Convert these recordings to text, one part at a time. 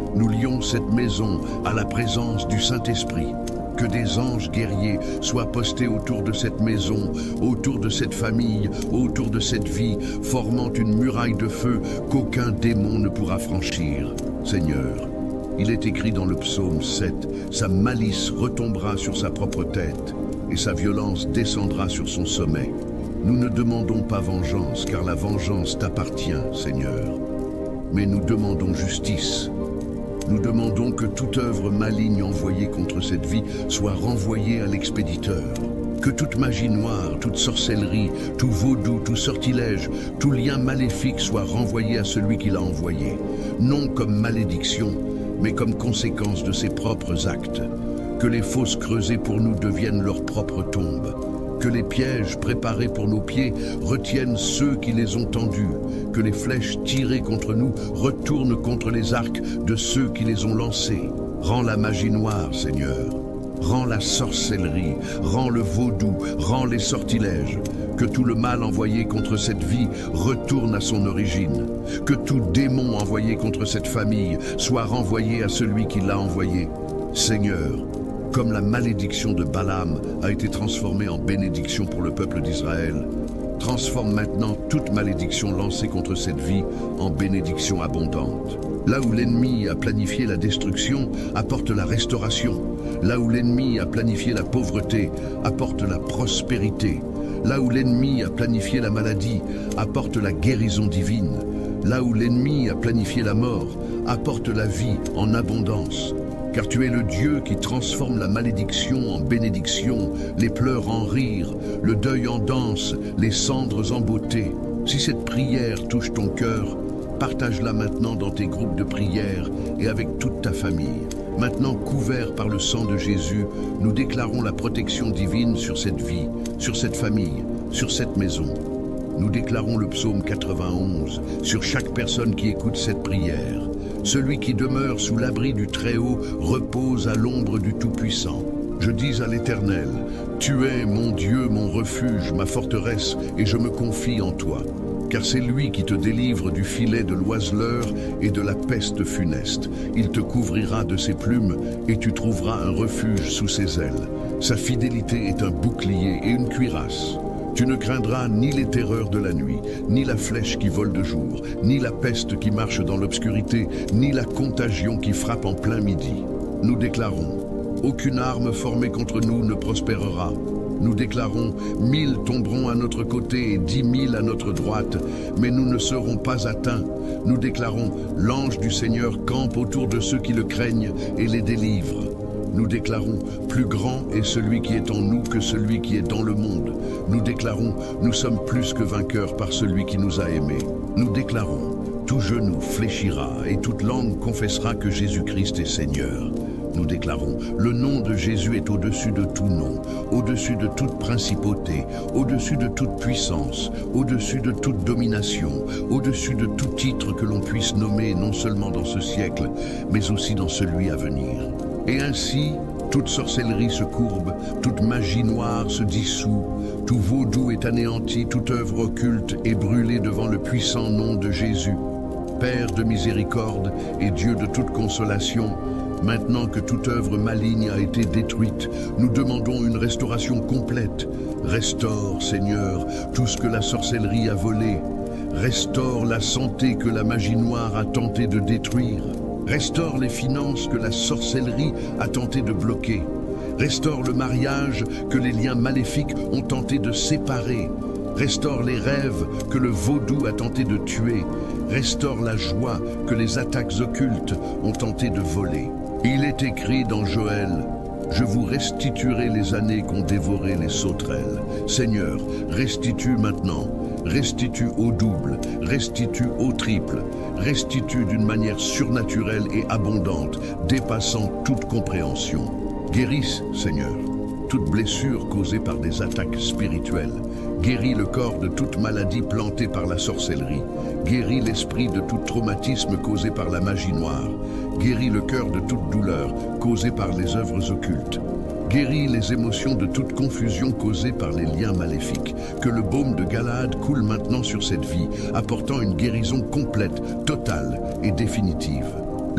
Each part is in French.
Nous lions cette maison à la présence du Saint-Esprit. Que des anges guerriers soient postés autour de cette maison, autour de cette famille, autour de cette vie, formant une muraille de feu qu'aucun démon ne pourra franchir. Seigneur, il est écrit dans le psaume 7, « Sa malice retombera sur sa propre tête, et sa violence descendra sur son sommet. » Nous ne demandons pas vengeance, car la vengeance t'appartient, Seigneur. Mais nous demandons justice. Nous demandons que toute œuvre maligne envoyée contre cette vie soit renvoyée à l'expéditeur. Que toute magie noire, toute sorcellerie, tout vaudou, tout sortilège, tout lien maléfique soit renvoyé à celui qui l'a envoyé. Non comme malédiction, mais comme conséquence de ses propres actes. Que les fosses creusées pour nous deviennent leur propre tombe. Que les pièges préparés pour nos pieds retiennent ceux qui les ont tendus. Que les flèches tirées contre nous retournent contre les arcs de ceux qui les ont lancés. Rends la magie noire, Seigneur. Rends la sorcellerie, rends le vaudou, rends les sortilèges. Que tout le mal envoyé contre cette vie retourne à son origine. Que tout démon envoyé contre cette famille soit renvoyé à celui qui l'a envoyé. Seigneur, comme la malédiction de Balaam a été transformée en bénédiction pour le peuple d'Israël, transforme maintenant toute malédiction lancée contre cette vie en bénédiction abondante. Là où l'ennemi a planifié la destruction, apporte la restauration. Là où l'ennemi a planifié la pauvreté, apporte la prospérité. Là où l'ennemi a planifié la maladie, apporte la guérison divine. Là où l'ennemi a planifié la mort, apporte la vie en abondance. Car tu es le Dieu qui transforme la malédiction en bénédiction, les pleurs en rire, le deuil en danse, les cendres en beauté. Si cette prière touche ton cœur, partage-la maintenant dans tes groupes de prière et avec toute ta famille. Maintenant, couverts par le sang de Jésus, nous déclarons la protection divine sur cette vie, sur cette famille, sur cette maison. Nous déclarons le psaume 91 sur chaque personne qui écoute cette prière. Celui qui demeure sous l'abri du Très-Haut repose à l'ombre du Tout-Puissant. Je dis à l'Éternel, « Tu es mon Dieu, mon refuge, ma forteresse, et je me confie en toi. » Car c'est lui qui te délivre du filet de l'oiseleur et de la peste funeste. Il te couvrira de ses plumes, et tu trouveras un refuge sous ses ailes. Sa fidélité est un bouclier et une cuirasse. Tu ne craindras ni les terreurs de la nuit, ni la flèche qui vole de jour, ni la peste qui marche dans l'obscurité, ni la contagion qui frappe en plein midi. Nous déclarons, aucune arme formée contre nous ne prospérera. Nous déclarons, 1000 tomberont à notre côté et 10 000 à notre droite, mais nous ne serons pas atteints. Nous déclarons, l'ange du Seigneur campe autour de ceux qui le craignent et les délivre. Nous déclarons, plus grand est celui qui est en nous que celui qui est dans le monde. Nous déclarons, nous sommes plus que vainqueurs par celui qui nous a aimés. Nous déclarons, tout genou fléchira et toute langue confessera que Jésus-Christ est Seigneur. Nous déclarons, le nom de Jésus est au-dessus de tout nom, au-dessus de toute principauté, au-dessus de toute puissance, au-dessus de toute domination, au-dessus de tout titre que l'on puisse nommer non seulement dans ce siècle, mais aussi dans celui à venir. Et ainsi, toute sorcellerie se courbe, toute magie noire se dissout, tout vaudou est anéanti, toute œuvre occulte est brûlée devant le puissant nom de Jésus. Père de miséricorde et Dieu de toute consolation, maintenant que toute œuvre maligne a été détruite, nous demandons une restauration complète. Restaure, Seigneur, tout ce que la sorcellerie a volé. Restaure la santé que la magie noire a tenté de détruire. Restaure les finances que la sorcellerie a tenté de bloquer. Restaure le mariage que les liens maléfiques ont tenté de séparer. Restaure les rêves que le vaudou a tenté de tuer. Restaure la joie que les attaques occultes ont tenté de voler. Il est écrit dans Joël, « Je vous restituerai les années qu'ont dévoré les sauterelles. » Seigneur, restitue maintenant. Restitue au double, restitue au triple, restitue d'une manière surnaturelle et abondante, dépassant toute compréhension. Guérisse, Seigneur, toute blessure causée par des attaques spirituelles. Guéris le corps de toute maladie plantée par la sorcellerie. Guéris l'esprit de tout traumatisme causé par la magie noire. Guéris le cœur de toute douleur causée par les œuvres occultes. Guéris les émotions de toute confusion causée par les liens maléfiques. Que le baume de Galaad coule maintenant sur cette vie, apportant une guérison complète, totale et définitive. Là où il y avait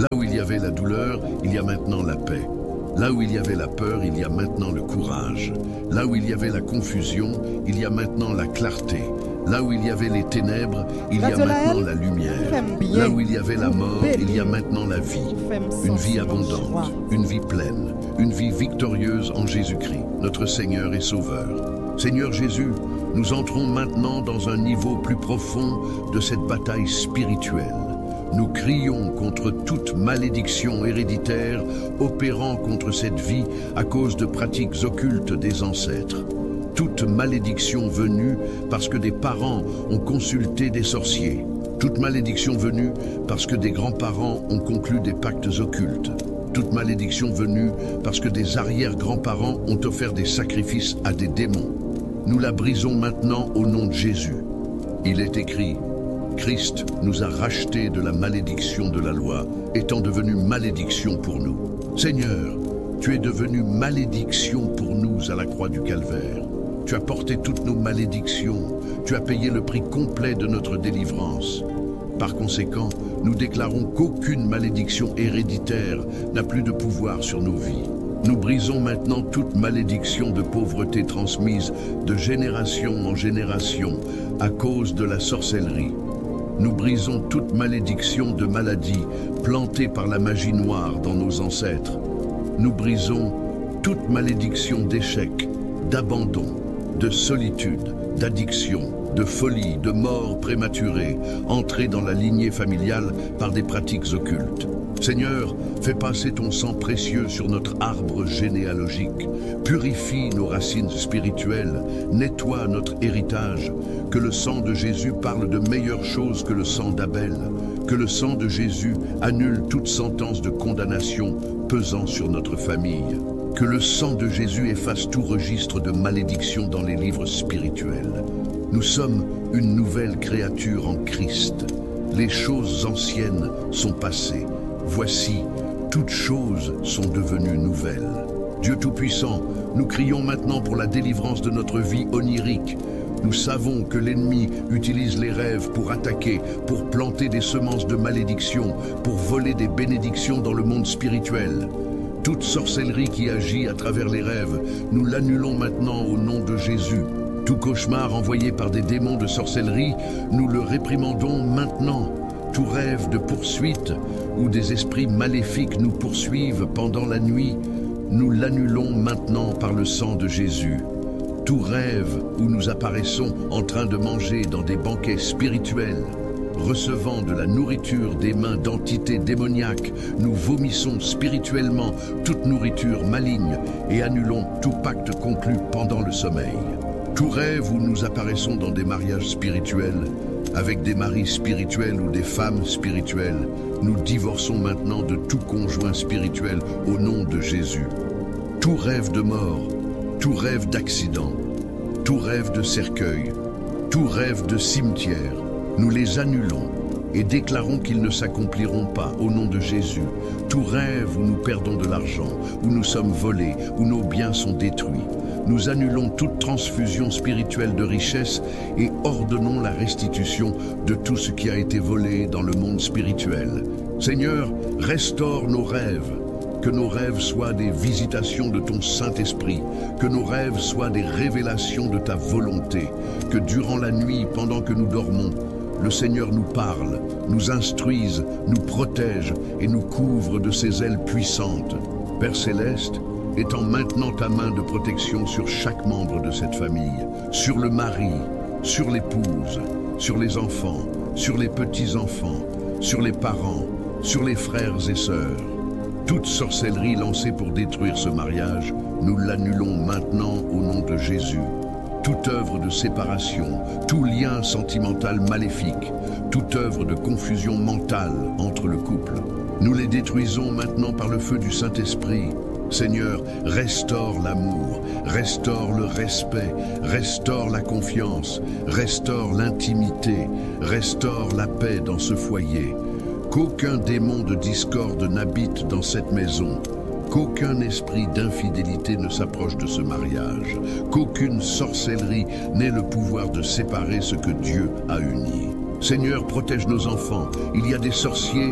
avait la douleur, il y a maintenant la paix. Là où il y avait la peur, il y a maintenant le courage. Là où il y avait la confusion, il y a maintenant la clarté. Là où il y avait les ténèbres, il y a maintenant la lumière. Là où il y avait la mort, il y a maintenant la vie. Une vie abondante, une vie pleine, une vie victorieuse en Jésus-Christ, notre Seigneur et Sauveur. Seigneur Jésus, nous entrons maintenant dans un niveau plus profond de cette bataille spirituelle. Nous crions contre toute malédiction héréditaire opérant contre cette vie à cause de pratiques occultes des ancêtres. Toute malédiction venue parce que des parents ont consulté des sorciers. Toute malédiction venue parce que des grands-parents ont conclu des pactes occultes. Toute malédiction venue parce que des arrière-grands-parents ont offert des sacrifices à des démons. Nous la brisons maintenant au nom de Jésus. Il est écrit: Christ nous a rachetés de la malédiction de la loi, étant devenu malédiction pour nous. Seigneur, tu es devenu malédiction pour nous à la croix du Calvaire. Tu as porté toutes nos malédictions, tu as payé le prix complet de notre délivrance. Par conséquent, nous déclarons qu'aucune malédiction héréditaire n'a plus de pouvoir sur nos vies. Nous brisons maintenant toute malédiction de pauvreté transmise de génération en génération à cause de la sorcellerie. Nous brisons toute malédiction de maladie plantée par la magie noire dans nos ancêtres. Nous brisons toute malédiction d'échec, d'abandon, de solitude, d'addiction, de folie, de mort prématurée, entrée dans la lignée familiale par des pratiques occultes. Seigneur, fais passer ton sang précieux sur notre arbre généalogique, purifie nos racines spirituelles, nettoie notre héritage, que le sang de Jésus parle de meilleures choses que le sang d'Abel, que le sang de Jésus annule toute sentence de condamnation pesant sur notre famille, que le sang de Jésus efface tout registre de malédiction dans les livres spirituels. Nous sommes une nouvelle créature en Christ. Les choses anciennes sont passées. Voici, toutes choses sont devenues nouvelles. Dieu Tout-Puissant, nous crions maintenant pour la délivrance de notre vie onirique. Nous savons que l'ennemi utilise les rêves pour attaquer, pour planter des semences de malédiction, pour voler des bénédictions dans le monde spirituel. Toute sorcellerie qui agit à travers les rêves, nous l'annulons maintenant au nom de Jésus. Tout cauchemar envoyé par des démons de sorcellerie, nous le réprimandons maintenant. Tout rêve de poursuite où des esprits maléfiques nous poursuivent pendant la nuit, nous l'annulons maintenant par le sang de Jésus. Tout rêve où nous apparaissons en train de manger dans des banquets spirituels, recevant de la nourriture des mains d'entités démoniaques, nous vomissons spirituellement toute nourriture maligne et annulons tout pacte conclu pendant le sommeil. Tout rêve où nous apparaissons dans des mariages spirituels, avec des maris spirituels ou des femmes spirituelles, nous divorçons maintenant de tout conjoint spirituel au nom de Jésus. Tout rêve de mort, tout rêve d'accident, tout rêve de cercueil, tout rêve de cimetière, nous les annulons et déclarons qu'ils ne s'accompliront pas au nom de Jésus. Tout rêve où nous perdons de l'argent, où nous sommes volés, où nos biens sont détruits. Nous annulons toute transfusion spirituelle de richesse et ordonnons la restitution de tout ce qui a été volé dans le monde spirituel. Seigneur, restaure nos rêves. Que nos rêves soient des visitations de ton Saint-Esprit, que nos rêves soient des révélations de ta volonté, que durant la nuit, pendant que nous dormons, le Seigneur nous parle, nous instruise, nous protège et nous couvre de ses ailes puissantes. Père Céleste, étends maintenant ta main de protection sur chaque membre de cette famille, sur le mari, sur l'épouse, sur les enfants, sur les petits-enfants, sur les parents, sur les frères et sœurs. Toute sorcellerie lancée pour détruire ce mariage, nous l'annulons maintenant au nom de Jésus. Toute œuvre de séparation, tout lien sentimental maléfique, toute œuvre de confusion mentale entre le couple, nous les détruisons maintenant par le feu du Saint-Esprit. Seigneur, restaure l'amour, restaure le respect, restaure la confiance, restaure l'intimité, restaure la paix dans ce foyer. Qu'aucun démon de discorde n'habite dans cette maison, qu'aucun esprit d'infidélité ne s'approche de ce mariage, qu'aucune sorcellerie n'ait le pouvoir de séparer ce que Dieu a uni. Seigneur, protège nos enfants. Il y a des sorciers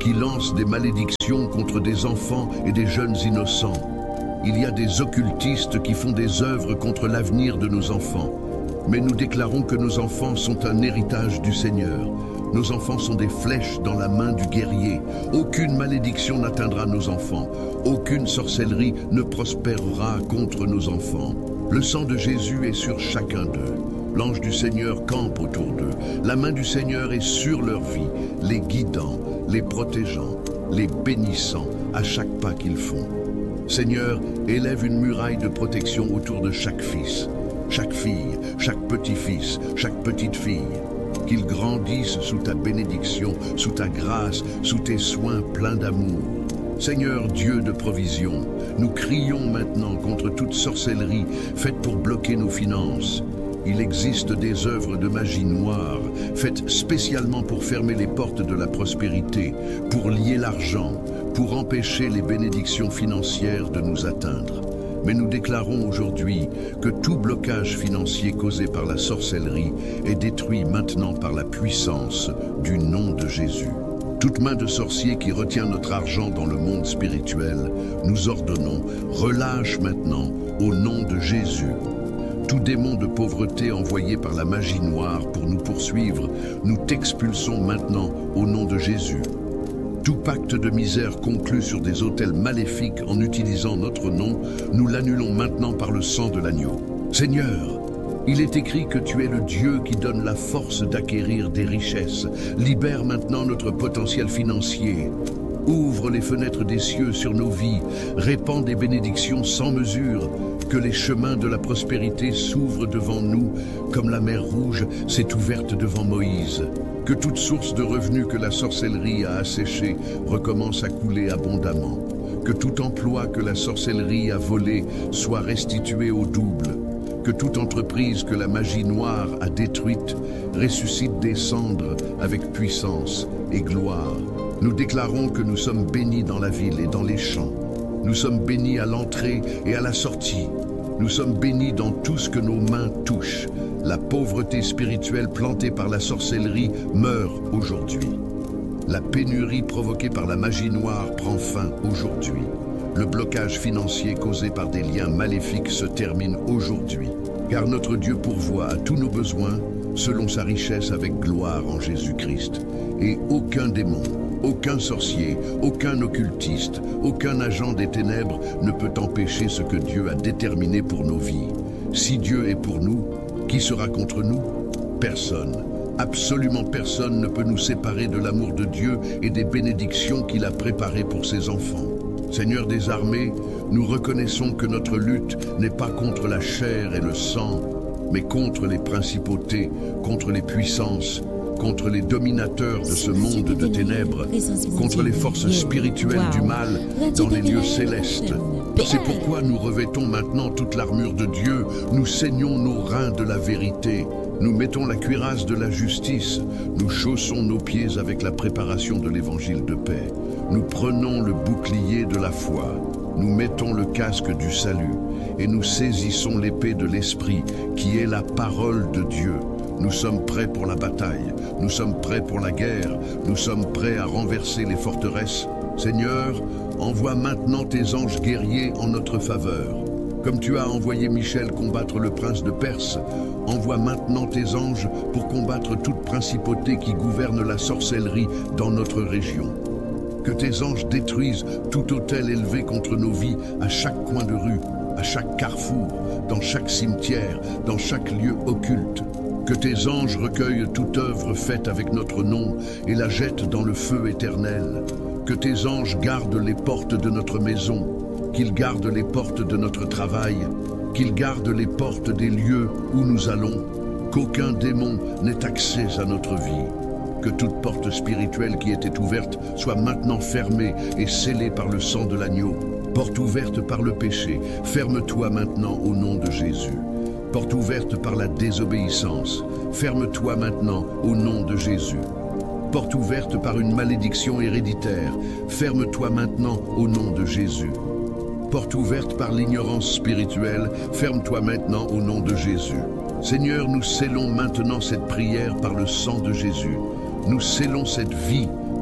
qui lancent des malédictions contre des enfants et des jeunes innocents. Il y a des occultistes qui font des œuvres contre l'avenir de nos enfants. Mais nous déclarons que nos enfants sont un héritage du Seigneur. Nos enfants sont des flèches dans la main du guerrier. Aucune malédiction n'atteindra nos enfants. Aucune sorcellerie ne prospérera contre nos enfants. Le sang de Jésus est sur chacun d'eux. L'ange du Seigneur campe autour d'eux. La main du Seigneur est sur leur vie, les guidant, les protégeant, les bénissant à chaque pas qu'ils font. Seigneur, élève une muraille de protection autour de chaque fils, chaque fille, chaque petit-fils, chaque petite-fille. Qu'ils grandissent sous ta bénédiction, sous ta grâce, sous tes soins pleins d'amour. Seigneur Dieu de provision, nous crions maintenant contre toute sorcellerie faite pour bloquer nos finances. Il existe des œuvres de magie noire, faites spécialement pour fermer les portes de la prospérité, pour lier l'argent, pour empêcher les bénédictions financières de nous atteindre. Mais nous déclarons aujourd'hui que tout blocage financier causé par la sorcellerie est détruit maintenant par la puissance du nom de Jésus. Toute main de sorcier qui retient notre argent dans le monde spirituel, nous ordonnons, relâche maintenant au nom de Jésus. Tout démon de pauvreté envoyé par la magie noire pour nous poursuivre, nous t'expulsons maintenant au nom de Jésus. Tout pacte de misère conclu sur des autels maléfiques en utilisant notre nom, nous l'annulons maintenant par le sang de l'agneau. Seigneur, il est écrit que tu es le Dieu qui donne la force d'acquérir des richesses. Libère maintenant notre potentiel financier. Ouvre les fenêtres des cieux sur nos vies, répand des bénédictions sans mesure, que les chemins de la prospérité s'ouvrent devant nous, comme la mer Rouge s'est ouverte devant Moïse. Que toute source de revenus que la sorcellerie a asséchée recommence à couler abondamment. Que tout emploi que la sorcellerie a volé soit restitué au double. Que toute entreprise que la magie noire a détruite ressuscite des cendres avec puissance et gloire. Nous déclarons que nous sommes bénis dans la ville et dans les champs. Nous sommes bénis à l'entrée et à la sortie. Nous sommes bénis dans tout ce que nos mains touchent. La pauvreté spirituelle plantée par la sorcellerie meurt aujourd'hui. La pénurie provoquée par la magie noire prend fin aujourd'hui. Le blocage financier causé par des liens maléfiques se termine aujourd'hui. Car notre Dieu pourvoit à tous nos besoins selon sa richesse avec gloire en Jésus-Christ. Et aucun démon, aucun sorcier, aucun occultiste, aucun agent des ténèbres ne peut empêcher ce que Dieu a déterminé pour nos vies. Si Dieu est pour nous, qui sera contre nous? Personne, absolument personne ne peut nous séparer de l'amour de Dieu et des bénédictions qu'il a préparées pour ses enfants. Seigneur des armées, nous reconnaissons que notre lutte n'est pas contre la chair et le sang, mais contre les principautés, contre les puissances, contre les dominateurs de ce monde de ténèbres, contre les forces spirituelles du mal dans les lieux célestes. C'est pourquoi nous revêtons maintenant toute l'armure de Dieu, nous saignons nos reins de la vérité, nous mettons la cuirasse de la justice, nous chaussons nos pieds avec la préparation de l'évangile de paix, nous prenons le bouclier de la foi, nous mettons le casque du salut et nous saisissons l'épée de l'Esprit qui est la parole de Dieu. Nous sommes prêts pour la bataille, nous sommes prêts pour la guerre, nous sommes prêts à renverser les forteresses. Seigneur, envoie maintenant tes anges guerriers en notre faveur. Comme tu as envoyé Michel combattre le prince de Perse, envoie maintenant tes anges pour combattre toute principauté qui gouverne la sorcellerie dans notre région. Que tes anges détruisent tout autel élevé contre nos vies à chaque coin de rue, à chaque carrefour, dans chaque cimetière, dans chaque lieu occulte. Que tes anges recueillent toute œuvre faite avec notre nom et la jettent dans le feu éternel. Que tes anges gardent les portes de notre maison, qu'ils gardent les portes de notre travail, qu'ils gardent les portes des lieux où nous allons, qu'aucun démon n'ait accès à notre vie. Que toute porte spirituelle qui était ouverte soit maintenant fermée et scellée par le sang de l'agneau. Porte ouverte par le péché, ferme-toi maintenant au nom de Jésus. Porte ouverte par la désobéissance, ferme-toi maintenant au nom de Jésus. Porte ouverte par une malédiction héréditaire, ferme-toi maintenant au nom de Jésus. Porte ouverte par l'ignorance spirituelle, ferme-toi maintenant au nom de Jésus. Seigneur, nous scellons maintenant cette prière par le sang de Jésus. Nous scellons cette vie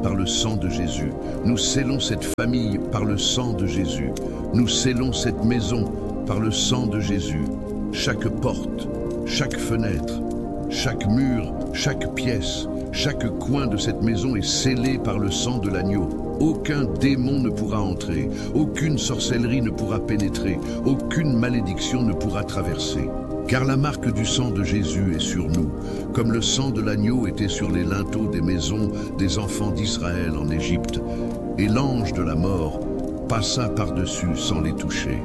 par le sang de Jésus. Nous scellons cette famille par le sang de Jésus. Nous scellons cette maison par le sang de Jésus. Chaque porte, chaque fenêtre, chaque mur, chaque pièce, chaque coin de cette maison est scellé par le sang de l'agneau. Aucun démon ne pourra entrer, aucune sorcellerie ne pourra pénétrer, aucune malédiction ne pourra traverser. Car la marque du sang de Jésus est sur nous, comme le sang de l'agneau était sur les linteaux des maisons des enfants d'Israël en Égypte. Et l'ange de la mort passa par-dessus sans les toucher.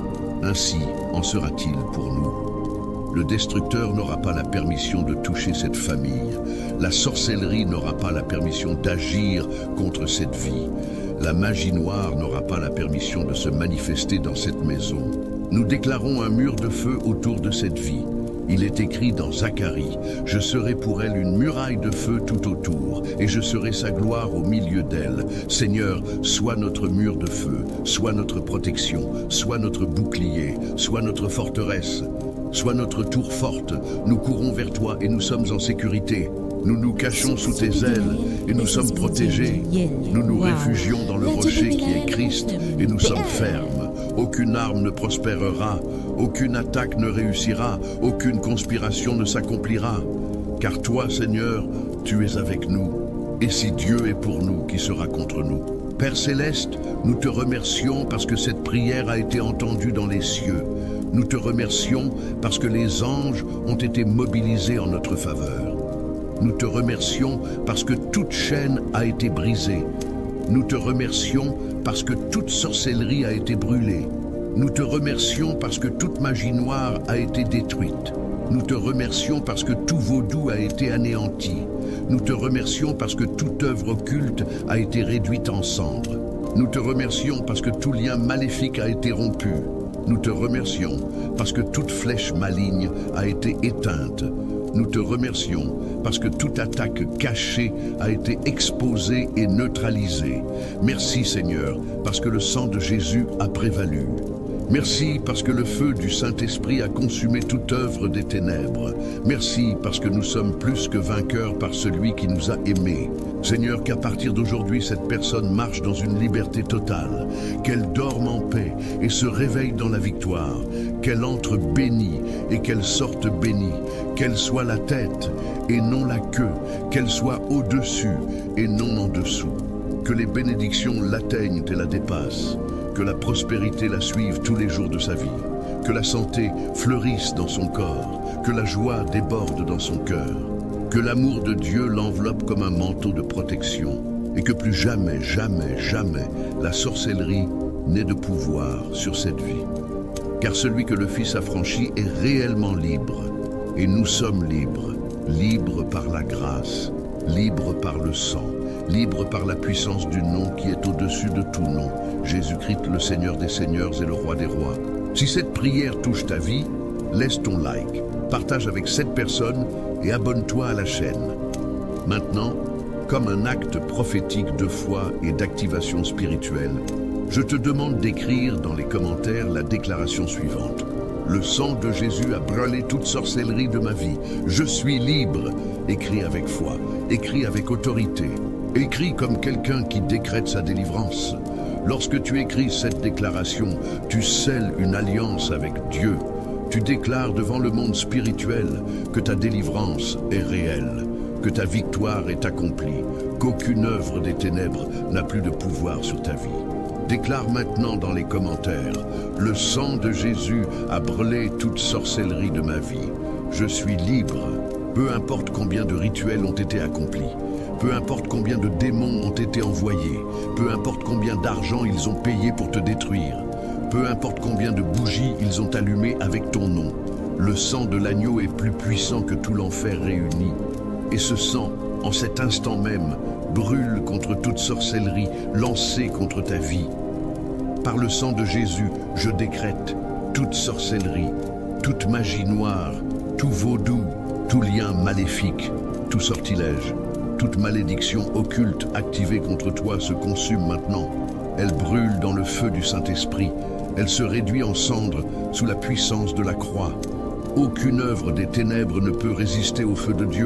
Ainsi en sera-t-il pour nous. Le destructeur n'aura pas la permission de toucher cette famille. La sorcellerie n'aura pas la permission d'agir contre cette vie. La magie noire n'aura pas la permission de se manifester dans cette maison. Nous déclarons un mur de feu autour de cette vie. Il est écrit dans Zacharie, « Je serai pour elle une muraille de feu tout autour, et je serai sa gloire au milieu d'elle. Seigneur, sois notre mur de feu, sois notre protection, sois notre bouclier, sois notre forteresse, sois notre tour forte. Nous courons vers toi et nous sommes en sécurité. Nous nous cachons sous tes ailes et nous sommes protégés. Nous nous réfugions dans le rocher qui est Christ et nous sommes fermes. Aucune arme ne prospérera, aucune attaque ne réussira, aucune conspiration ne s'accomplira. Car toi, Seigneur, tu es avec nous. Et si Dieu est pour nous, qui sera contre nous? Père Céleste, nous te remercions parce que cette prière a été entendue dans les cieux. Nous te remercions parce que les anges ont été mobilisés en notre faveur. Nous te remercions parce que toute chaîne a été brisée. Nous te remercions parce que toute sorcellerie a été brûlée. Nous te remercions parce que toute magie noire a été détruite. Nous te remercions parce que tout vaudou a été anéanti. Nous te remercions parce que toute œuvre occulte a été réduite en cendres. Nous te remercions parce que tout lien maléfique a été rompu. Nous te remercions parce que toute flèche maligne a été éteinte. Nous te remercions parce que toute attaque cachée a été exposée et neutralisée. Merci Seigneur, parce que le sang de Jésus a prévalu. Merci parce que le feu du Saint-Esprit a consumé toute œuvre des ténèbres. Merci parce que nous sommes plus que vainqueurs par celui qui nous a aimés. Seigneur, qu'à partir d'aujourd'hui, cette personne marche dans une liberté totale, qu'elle dorme en paix et se réveille dans la victoire, qu'elle entre bénie et qu'elle sorte bénie, qu'elle soit la tête et non la queue, qu'elle soit au-dessus et non en dessous, que les bénédictions l'atteignent et la dépassent, que la prospérité la suive tous les jours de sa vie, que la santé fleurisse dans son corps, que la joie déborde dans son cœur, que l'amour de Dieu l'enveloppe comme un manteau de protection et que plus jamais, jamais, jamais la sorcellerie n'ait de pouvoir sur cette vie. Car celui que le Fils a franchi est réellement libre et nous sommes libres, libres par la grâce, libres par le sang, libres par la puissance du nom qui est au-dessus de tout nom, Jésus-Christ le Seigneur des Seigneurs et le Roi des Rois. Si cette prière touche ta vie, laisse ton like, partage avec 7 personnes et abonne-toi à la chaîne. Maintenant, comme un acte prophétique de foi et d'activation spirituelle, je te demande d'écrire dans les commentaires la déclaration suivante. Le sang de Jésus a brûlé toute sorcellerie de ma vie. Je suis libre. Écris avec foi, écris avec autorité, écris comme quelqu'un qui décrète sa délivrance. Lorsque tu écris cette déclaration, tu scelles une alliance avec Dieu. Tu déclares devant le monde spirituel que ta délivrance est réelle, que ta victoire est accomplie, qu'aucune œuvre des ténèbres n'a plus de pouvoir sur ta vie. Déclare maintenant dans les commentaires, le sang de Jésus a brûlé toute sorcellerie de ma vie. Je suis libre, peu importe combien de rituels ont été accomplis, peu importe combien de démons ont été envoyés, peu importe combien d'argent ils ont payé pour te détruire, peu importe combien de bougies ils ont allumées avec ton nom. Le sang de l'agneau est plus puissant que tout l'enfer réuni. Et ce sang, en cet instant même, brûle contre toute sorcellerie lancée contre ta vie. Par le sang de Jésus, je décrète toute sorcellerie, toute magie noire, tout vaudou, tout lien maléfique, tout sortilège, toute malédiction occulte activée contre toi se consume maintenant. Elle brûle dans le feu du Saint-Esprit. Elle se réduit en cendres sous la puissance de la croix. Aucune œuvre des ténèbres ne peut résister au feu de Dieu.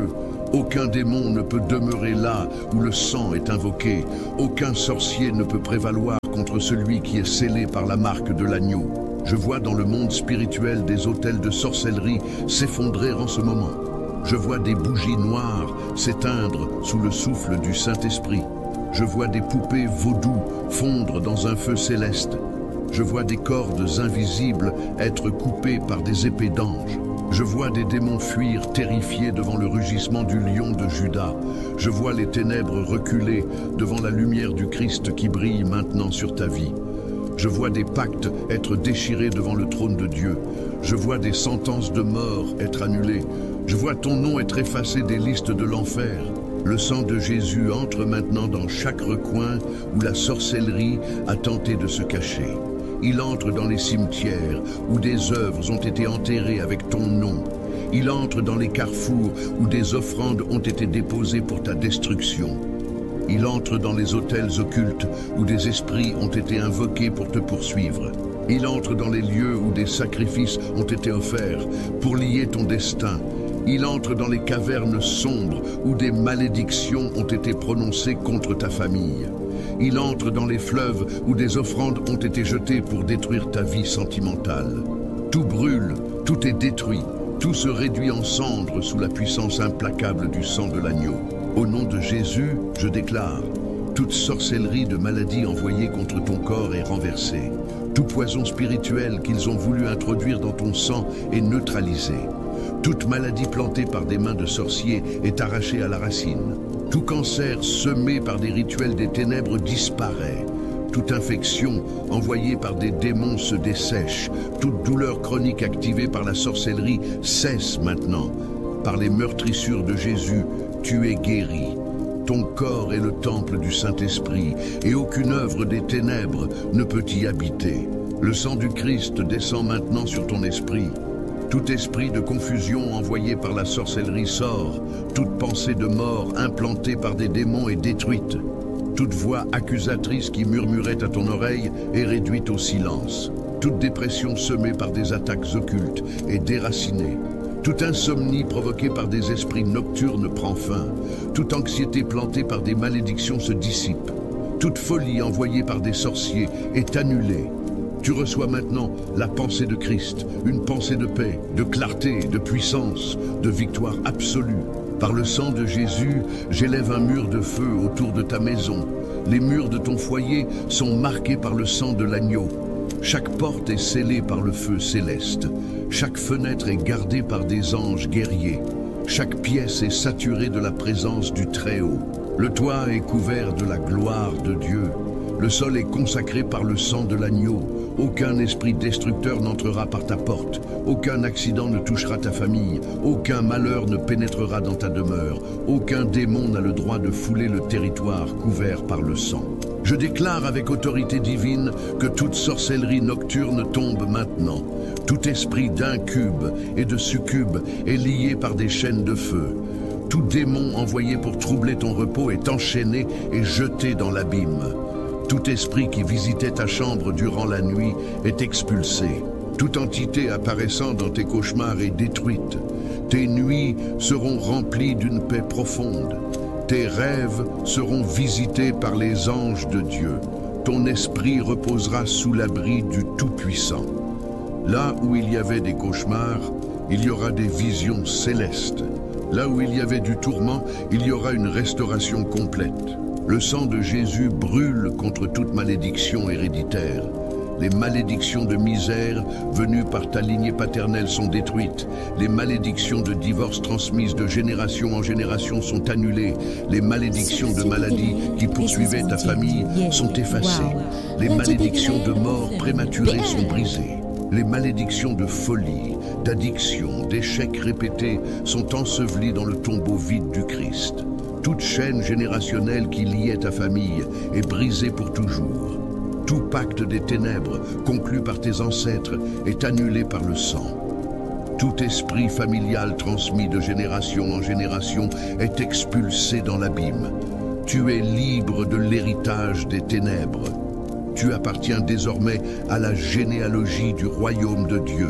Aucun démon ne peut demeurer là où le sang est invoqué. Aucun sorcier ne peut prévaloir contre celui qui est scellé par la marque de l'agneau. Je vois dans le monde spirituel des autels de sorcellerie s'effondrer en ce moment. Je vois des bougies noires s'éteindre sous le souffle du Saint-Esprit. Je vois des poupées vaudou fondre dans un feu céleste. Je vois des cordes invisibles être coupées par des épées d'anges. Je vois des démons fuir terrifiés devant le rugissement du lion de Juda. Je vois les ténèbres reculer devant la lumière du Christ qui brille maintenant sur ta vie. Je vois des pactes être déchirés devant le trône de Dieu. Je vois des sentences de mort être annulées. Je vois ton nom être effacé des listes de l'enfer. Le sang de Jésus entre maintenant dans chaque recoin où la sorcellerie a tenté de se cacher. Il entre dans les cimetières où des œuvres ont été enterrées avec ton nom. Il entre dans les carrefours où des offrandes ont été déposées pour ta destruction. Il entre dans les autels occultes où des esprits ont été invoqués pour te poursuivre. Il entre dans les lieux où des sacrifices ont été offerts pour lier ton destin. Il entre dans les cavernes sombres où des malédictions ont été prononcées contre ta famille. Il entre dans les fleuves où des offrandes ont été jetées pour détruire ta vie sentimentale. Tout brûle, tout est détruit, tout se réduit en cendres sous la puissance implacable du sang de l'agneau. Au nom de Jésus, je déclare, toute sorcellerie de maladie envoyée contre ton corps est renversée. Tout poison spirituel qu'ils ont voulu introduire dans ton sang est neutralisé. Toute maladie plantée par des mains de sorciers est arrachée à la racine. Tout cancer semé par des rituels des ténèbres disparaît. Toute infection envoyée par des démons se dessèche. Toute douleur chronique activée par la sorcellerie cesse maintenant. Par les meurtrissures de Jésus, tu es guéri. Ton corps est le temple du Saint-Esprit et aucune œuvre des ténèbres ne peut y habiter. Le sang du Christ descend maintenant sur ton esprit. Tout esprit de confusion envoyé par la sorcellerie sort. Toute pensée de mort implantée par des démons est détruite. Toute voix accusatrice qui murmurait à ton oreille est réduite au silence. Toute dépression semée par des attaques occultes est déracinée. Toute insomnie provoquée par des esprits nocturnes prend fin. Toute anxiété plantée par des malédictions se dissipe. Toute folie envoyée par des sorciers est annulée. Tu reçois maintenant la pensée de Christ, une pensée de paix, de clarté, de puissance, de victoire absolue. Par le sang de Jésus, j'élève un mur de feu autour de ta maison. Les murs de ton foyer sont marqués par le sang de l'agneau. Chaque porte est scellée par le feu céleste. Chaque fenêtre est gardée par des anges guerriers. Chaque pièce est saturée de la présence du Très-Haut. Le toit est couvert de la gloire de Dieu. Le sol est consacré par le sang de l'agneau. Aucun esprit destructeur n'entrera par ta porte. Aucun accident ne touchera ta famille. Aucun malheur ne pénétrera dans ta demeure. Aucun démon n'a le droit de fouler le territoire couvert par le sang. Je déclare avec autorité divine que toute sorcellerie nocturne tombe maintenant. Tout esprit d'incube et de succube est lié par des chaînes de feu. Tout démon envoyé pour troubler ton repos est enchaîné et jeté dans l'abîme. Tout esprit qui visitait ta chambre durant la nuit est expulsé. Toute entité apparaissant dans tes cauchemars est détruite. Tes nuits seront remplies d'une paix profonde. Tes rêves seront visités par les anges de Dieu. Ton esprit reposera sous l'abri du Tout-Puissant. Là où il y avait des cauchemars, il y aura des visions célestes. Là où il y avait du tourment, il y aura une restauration complète. Le sang de Jésus brûle contre toute malédiction héréditaire. Les malédictions de misère venues par ta lignée paternelle sont détruites. Les malédictions de divorce transmises de génération en génération sont annulées. Les malédictions de maladie qui poursuivaient ta famille sont effacées. Les malédictions de mort prématurée sont brisées. Les malédictions de folie, d'addiction, d'échecs répétés sont ensevelies dans le tombeau vide du Christ. Toute chaîne générationnelle qui liait ta famille est brisée pour toujours. Tout pacte des ténèbres conclu par tes ancêtres est annulé par le sang. Tout esprit familial transmis de génération en génération est expulsé dans l'abîme. Tu es libre de l'héritage des ténèbres. Tu appartiens désormais à la généalogie du royaume de Dieu.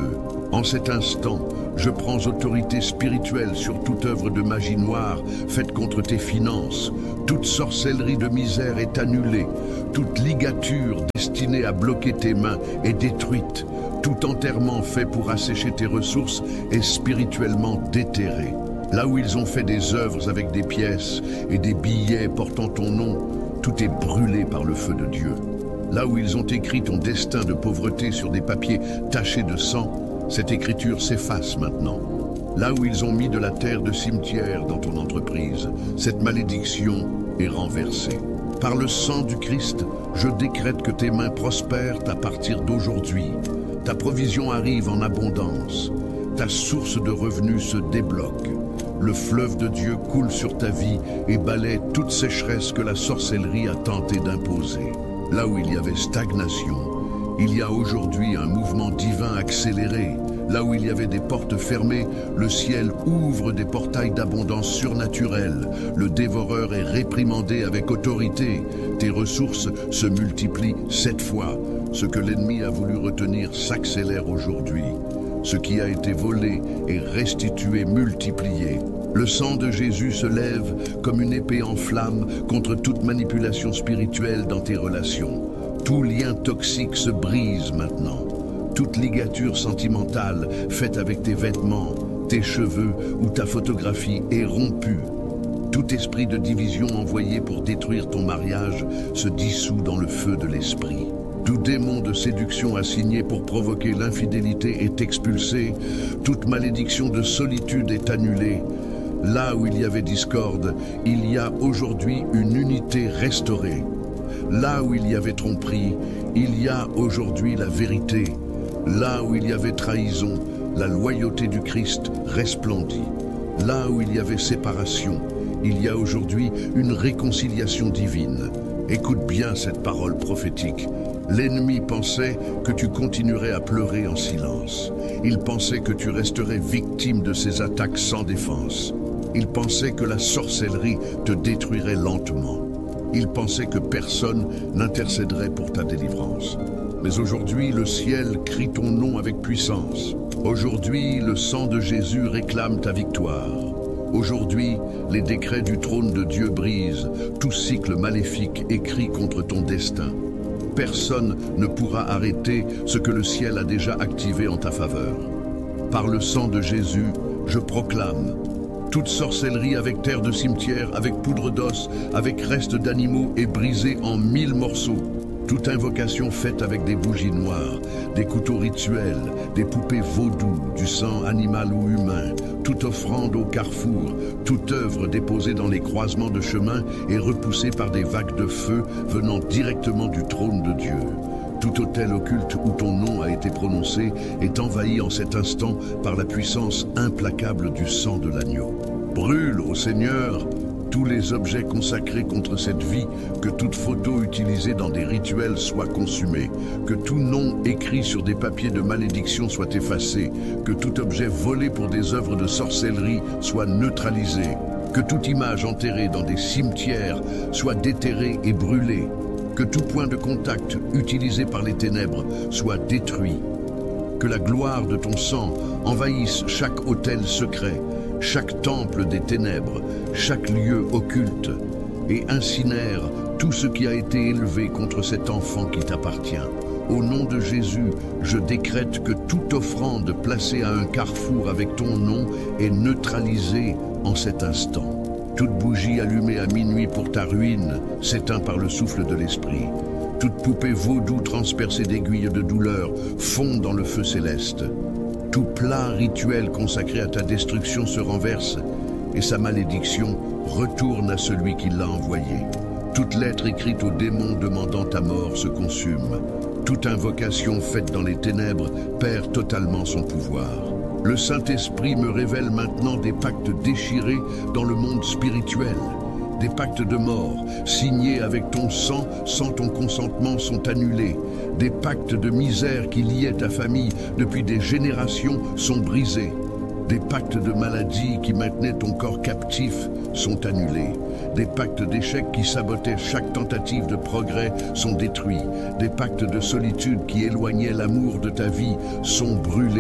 En cet instant, je prends autorité spirituelle sur toute œuvre de magie noire faite contre tes finances. Toute sorcellerie de misère est annulée. Toute ligature destinée à bloquer tes mains est détruite. Tout enterrement fait pour assécher tes ressources est spirituellement déterré. Là où ils ont fait des œuvres avec des pièces et des billets portant ton nom, tout est brûlé par le feu de Dieu. Là où ils ont écrit ton destin de pauvreté sur des papiers tachés de sang, cette écriture s'efface maintenant. Là où ils ont mis de la terre de cimetière dans ton entreprise, cette malédiction est renversée. Par le sang du Christ, je décrète que tes mains prospèrent à partir d'aujourd'hui. Ta provision arrive en abondance. Ta source de revenus se débloque. Le fleuve de Dieu coule sur ta vie et balaie toute sécheresse que la sorcellerie a tenté d'imposer. Là où il y avait stagnation, il y a aujourd'hui un mouvement divin accéléré. Là où il y avait des portes fermées, le ciel ouvre des portails d'abondance surnaturelle. Le dévoreur est réprimandé avec autorité. Tes ressources se multiplient 7 fois. Ce que l'ennemi a voulu retenir s'accélère aujourd'hui. Ce qui a été volé est restitué, multiplié. Le sang de Jésus se lève comme une épée en flamme contre toute manipulation spirituelle dans tes relations. Tout lien toxique se brise maintenant. Toute ligature sentimentale faite avec tes vêtements, tes cheveux ou ta photographie est rompue. Tout esprit de division envoyé pour détruire ton mariage se dissout dans le feu de l'esprit. Tout démon de séduction assigné pour provoquer l'infidélité est expulsé. Toute malédiction de solitude est annulée. Là où il y avait discorde, il y a aujourd'hui une unité restaurée. Là où il y avait tromperie, il y a aujourd'hui la vérité. Là où il y avait trahison, la loyauté du Christ resplendit. Là où il y avait séparation, il y a aujourd'hui une réconciliation divine. Écoute bien cette parole prophétique. L'ennemi pensait que tu continuerais à pleurer en silence. Il pensait que tu resterais victime de ses attaques sans défense. Il pensait que la sorcellerie te détruirait lentement. Il pensait que personne n'intercéderait pour ta délivrance. Mais aujourd'hui, le ciel crie ton nom avec puissance. Aujourd'hui, le sang de Jésus réclame ta victoire. Aujourd'hui, les décrets du trône de Dieu brisent tout cycle maléfique écrit contre ton destin. Personne ne pourra arrêter ce que le ciel a déjà activé en ta faveur. Par le sang de Jésus, je proclame toute sorcellerie avec terre de cimetière, avec poudre d'os, avec restes d'animaux est brisée en 1000 morceaux. Toute invocation faite avec des bougies noires, des couteaux rituels, des poupées vaudou, du sang animal ou humain, toute offrande au carrefour, toute œuvre déposée dans les croisements de chemin est repoussée par des vagues de feu venant directement du trône de Dieu. Tout autel occulte où ton nom a été prononcé est envahi en cet instant par la puissance implacable du sang de l'agneau. Brûle, ô Seigneur, tous les objets consacrés contre cette vie, que toute photo utilisée dans des rituels soit consumée, que tout nom écrit sur des papiers de malédiction soit effacé, que tout objet volé pour des œuvres de sorcellerie soit neutralisé, que toute image enterrée dans des cimetières soit déterrée et brûlée, que tout point de contact utilisé par les ténèbres soit détruit, que la gloire de ton sang envahisse chaque autel secret, chaque temple des ténèbres, chaque lieu occulte, et incinère tout ce qui a été élevé contre cet enfant qui t'appartient. Au nom de Jésus, je décrète que toute offrande placée à un carrefour avec ton nom est neutralisée en cet instant. Toute bougie allumée à minuit pour ta ruine s'éteint par le souffle de l'esprit. Toute poupée vaudou transpercée d'aiguilles de douleur fond dans le feu céleste. Tout plat rituel consacré à ta destruction se renverse et sa malédiction retourne à celui qui l'a envoyé. Toute lettre écrite au démon demandant ta mort se consume. Toute invocation faite dans les ténèbres perd totalement son pouvoir. Le Saint-Esprit me révèle maintenant des pactes déchirés dans le monde spirituel. Des pactes de mort, signés avec ton sang, sans ton consentement, sont annulés. Des pactes de misère qui liaient ta famille depuis des générations sont brisés. Des pactes de maladie qui maintenaient ton corps captif sont annulés. Des pactes d'échec qui sabotaient chaque tentative de progrès sont détruits. Des pactes de solitude qui éloignaient l'amour de ta vie sont brûlés.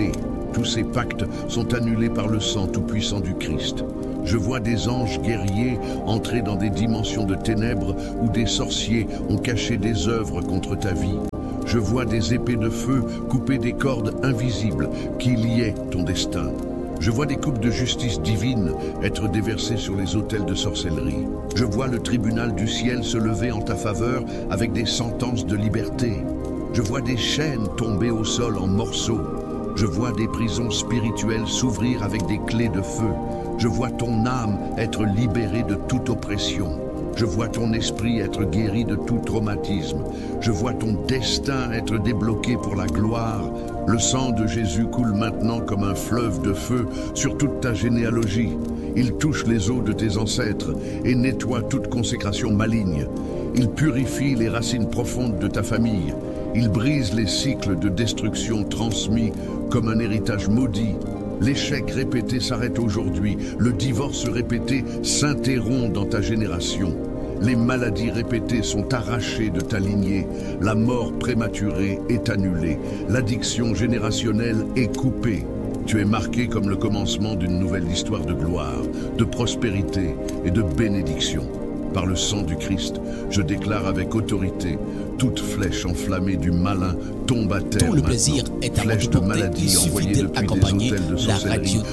Tous ces pactes sont annulés par le sang tout-puissant du Christ. Je vois des anges guerriers entrer dans des dimensions de ténèbres où des sorciers ont caché des œuvres contre ta vie. Je vois des épées de feu couper des cordes invisibles qui liaient ton destin. Je vois des coupes de justice divine être déversées sur les autels de sorcellerie. Je vois le tribunal du ciel se lever en ta faveur avec des sentences de liberté. Je vois des chaînes tomber au sol en morceaux. Je vois des prisons spirituelles s'ouvrir avec des clés de feu. Je vois ton âme être libérée de toute oppression. Je vois ton esprit être guéri de tout traumatisme. Je vois ton destin être débloqué pour la gloire. Le sang de Jésus coule maintenant comme un fleuve de feu sur toute ta généalogie. Il touche les os de tes ancêtres et nettoie toute consécration maligne. Il purifie les racines profondes de ta famille. Il brise les cycles de destruction transmis comme un héritage maudit. L'échec répété s'arrête aujourd'hui. Le divorce répété s'interrompt dans ta génération. Les maladies répétées sont arrachées de ta lignée. La mort prématurée est annulée. L'addiction générationnelle est coupée. Tu es marqué comme le commencement d'une nouvelle histoire de gloire, de prospérité et de bénédiction. Par le sang du Christ, je déclare avec autorité, toute flèche enflammée du malin tombe à terre. Tout le plaisir est à votre portée. Il suffit d'accompagner la radio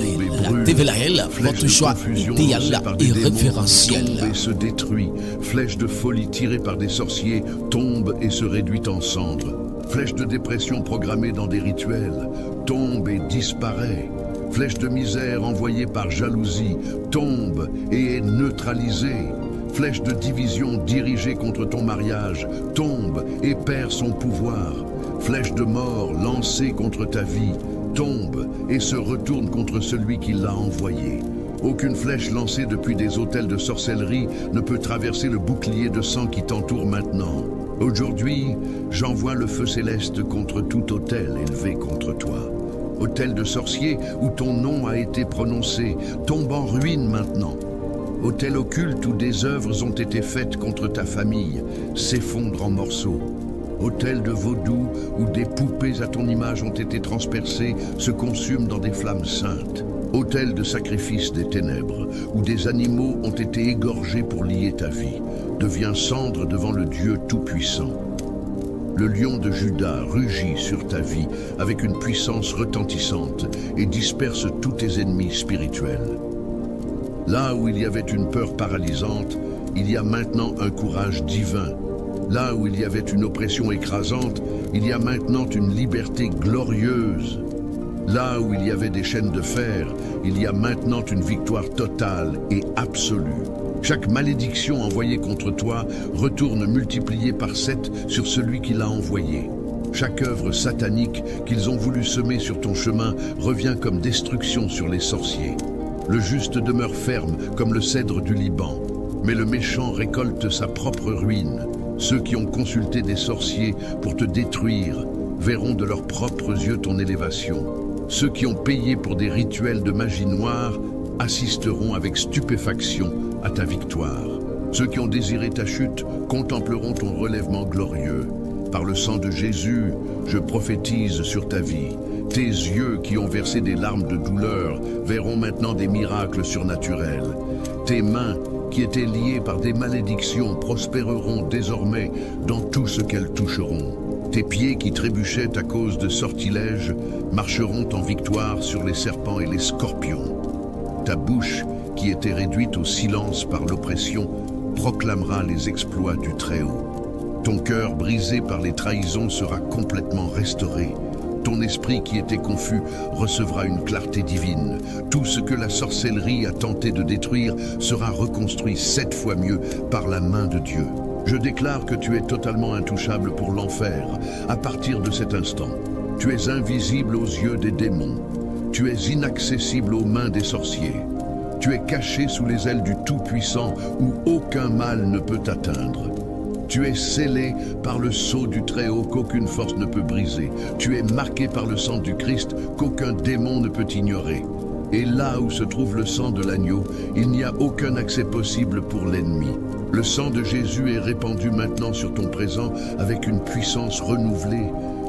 TVLAL, votre choix idéal et référentiel. Tombe et se détruit. Flèche de folie tirée par des sorciers tombe et se réduit en cendres. Flèche de dépression programmée dans des rituels tombe et disparaît. Flèche de misère envoyée par jalousie tombe et est neutralisée. Flèche de division dirigée contre ton mariage tombe et perd son pouvoir. Flèche de mort lancée contre ta vie tombe et se retourne contre celui qui l'a envoyée. Aucune flèche lancée depuis des autels de sorcellerie ne peut traverser le bouclier de sang qui t'entoure maintenant. Aujourd'hui, j'envoie le feu céleste contre tout autel élevé contre toi. Autel de sorcier où ton nom a été prononcé, tombe en ruine maintenant. Autel occulte où des œuvres ont été faites contre ta famille, s'effondre en morceaux. Autel de vaudou où des poupées à ton image ont été transpercées, se consument dans des flammes saintes. Autel de sacrifice des ténèbres où des animaux ont été égorgés pour lier ta vie, devient cendre devant le Dieu tout-puissant. Le lion de Juda rugit sur ta vie avec une puissance retentissante et disperse tous tes ennemis spirituels. Là où il y avait une peur paralysante, il y a maintenant un courage divin. Là où il y avait une oppression écrasante, il y a maintenant une liberté glorieuse. Là où il y avait des chaînes de fer, il y a maintenant une victoire totale et absolue. Chaque malédiction envoyée contre toi retourne multipliée par 7 sur celui qui l'a envoyée. Chaque œuvre satanique qu'ils ont voulu semer sur ton chemin revient comme destruction sur les sorciers. Le juste demeure ferme comme le cèdre du Liban, mais le méchant récolte sa propre ruine. Ceux qui ont consulté des sorciers pour te détruire verront de leurs propres yeux ton élévation. Ceux qui ont payé pour des rituels de magie noire assisteront avec stupéfaction à ta victoire. Ceux qui ont désiré ta chute contempleront ton relèvement glorieux. Par le sang de Jésus, je prophétise sur ta vie. Tes yeux qui ont versé des larmes de douleur verront maintenant des miracles surnaturels. Tes mains qui étaient liées par des malédictions prospéreront désormais dans tout ce qu'elles toucheront. Tes pieds qui trébuchaient à cause de sortilèges marcheront en victoire sur les serpents et les scorpions. Ta bouche, qui était réduite au silence par l'oppression, proclamera les exploits du Très-Haut. Ton cœur brisé par les trahisons sera complètement restauré. Ton esprit qui était confus recevra une clarté divine. Tout ce que la sorcellerie a tenté de détruire sera reconstruit 7 fois mieux par la main de Dieu. Je déclare que tu es totalement intouchable pour l'enfer. À partir de cet instant, tu es invisible aux yeux des démons. Tu es inaccessible aux mains des sorciers. Tu es caché sous les ailes du Tout-Puissant où aucun mal ne peut t'atteindre. Tu es scellé par le sceau du Très-Haut qu'aucune force ne peut briser. Tu es marqué par le sang du Christ qu'aucun démon ne peut ignorer. Et là où se trouve le sang de l'agneau, il n'y a aucun accès possible pour l'ennemi. Le sang de Jésus est répandu maintenant sur ton présent avec une puissance renouvelée.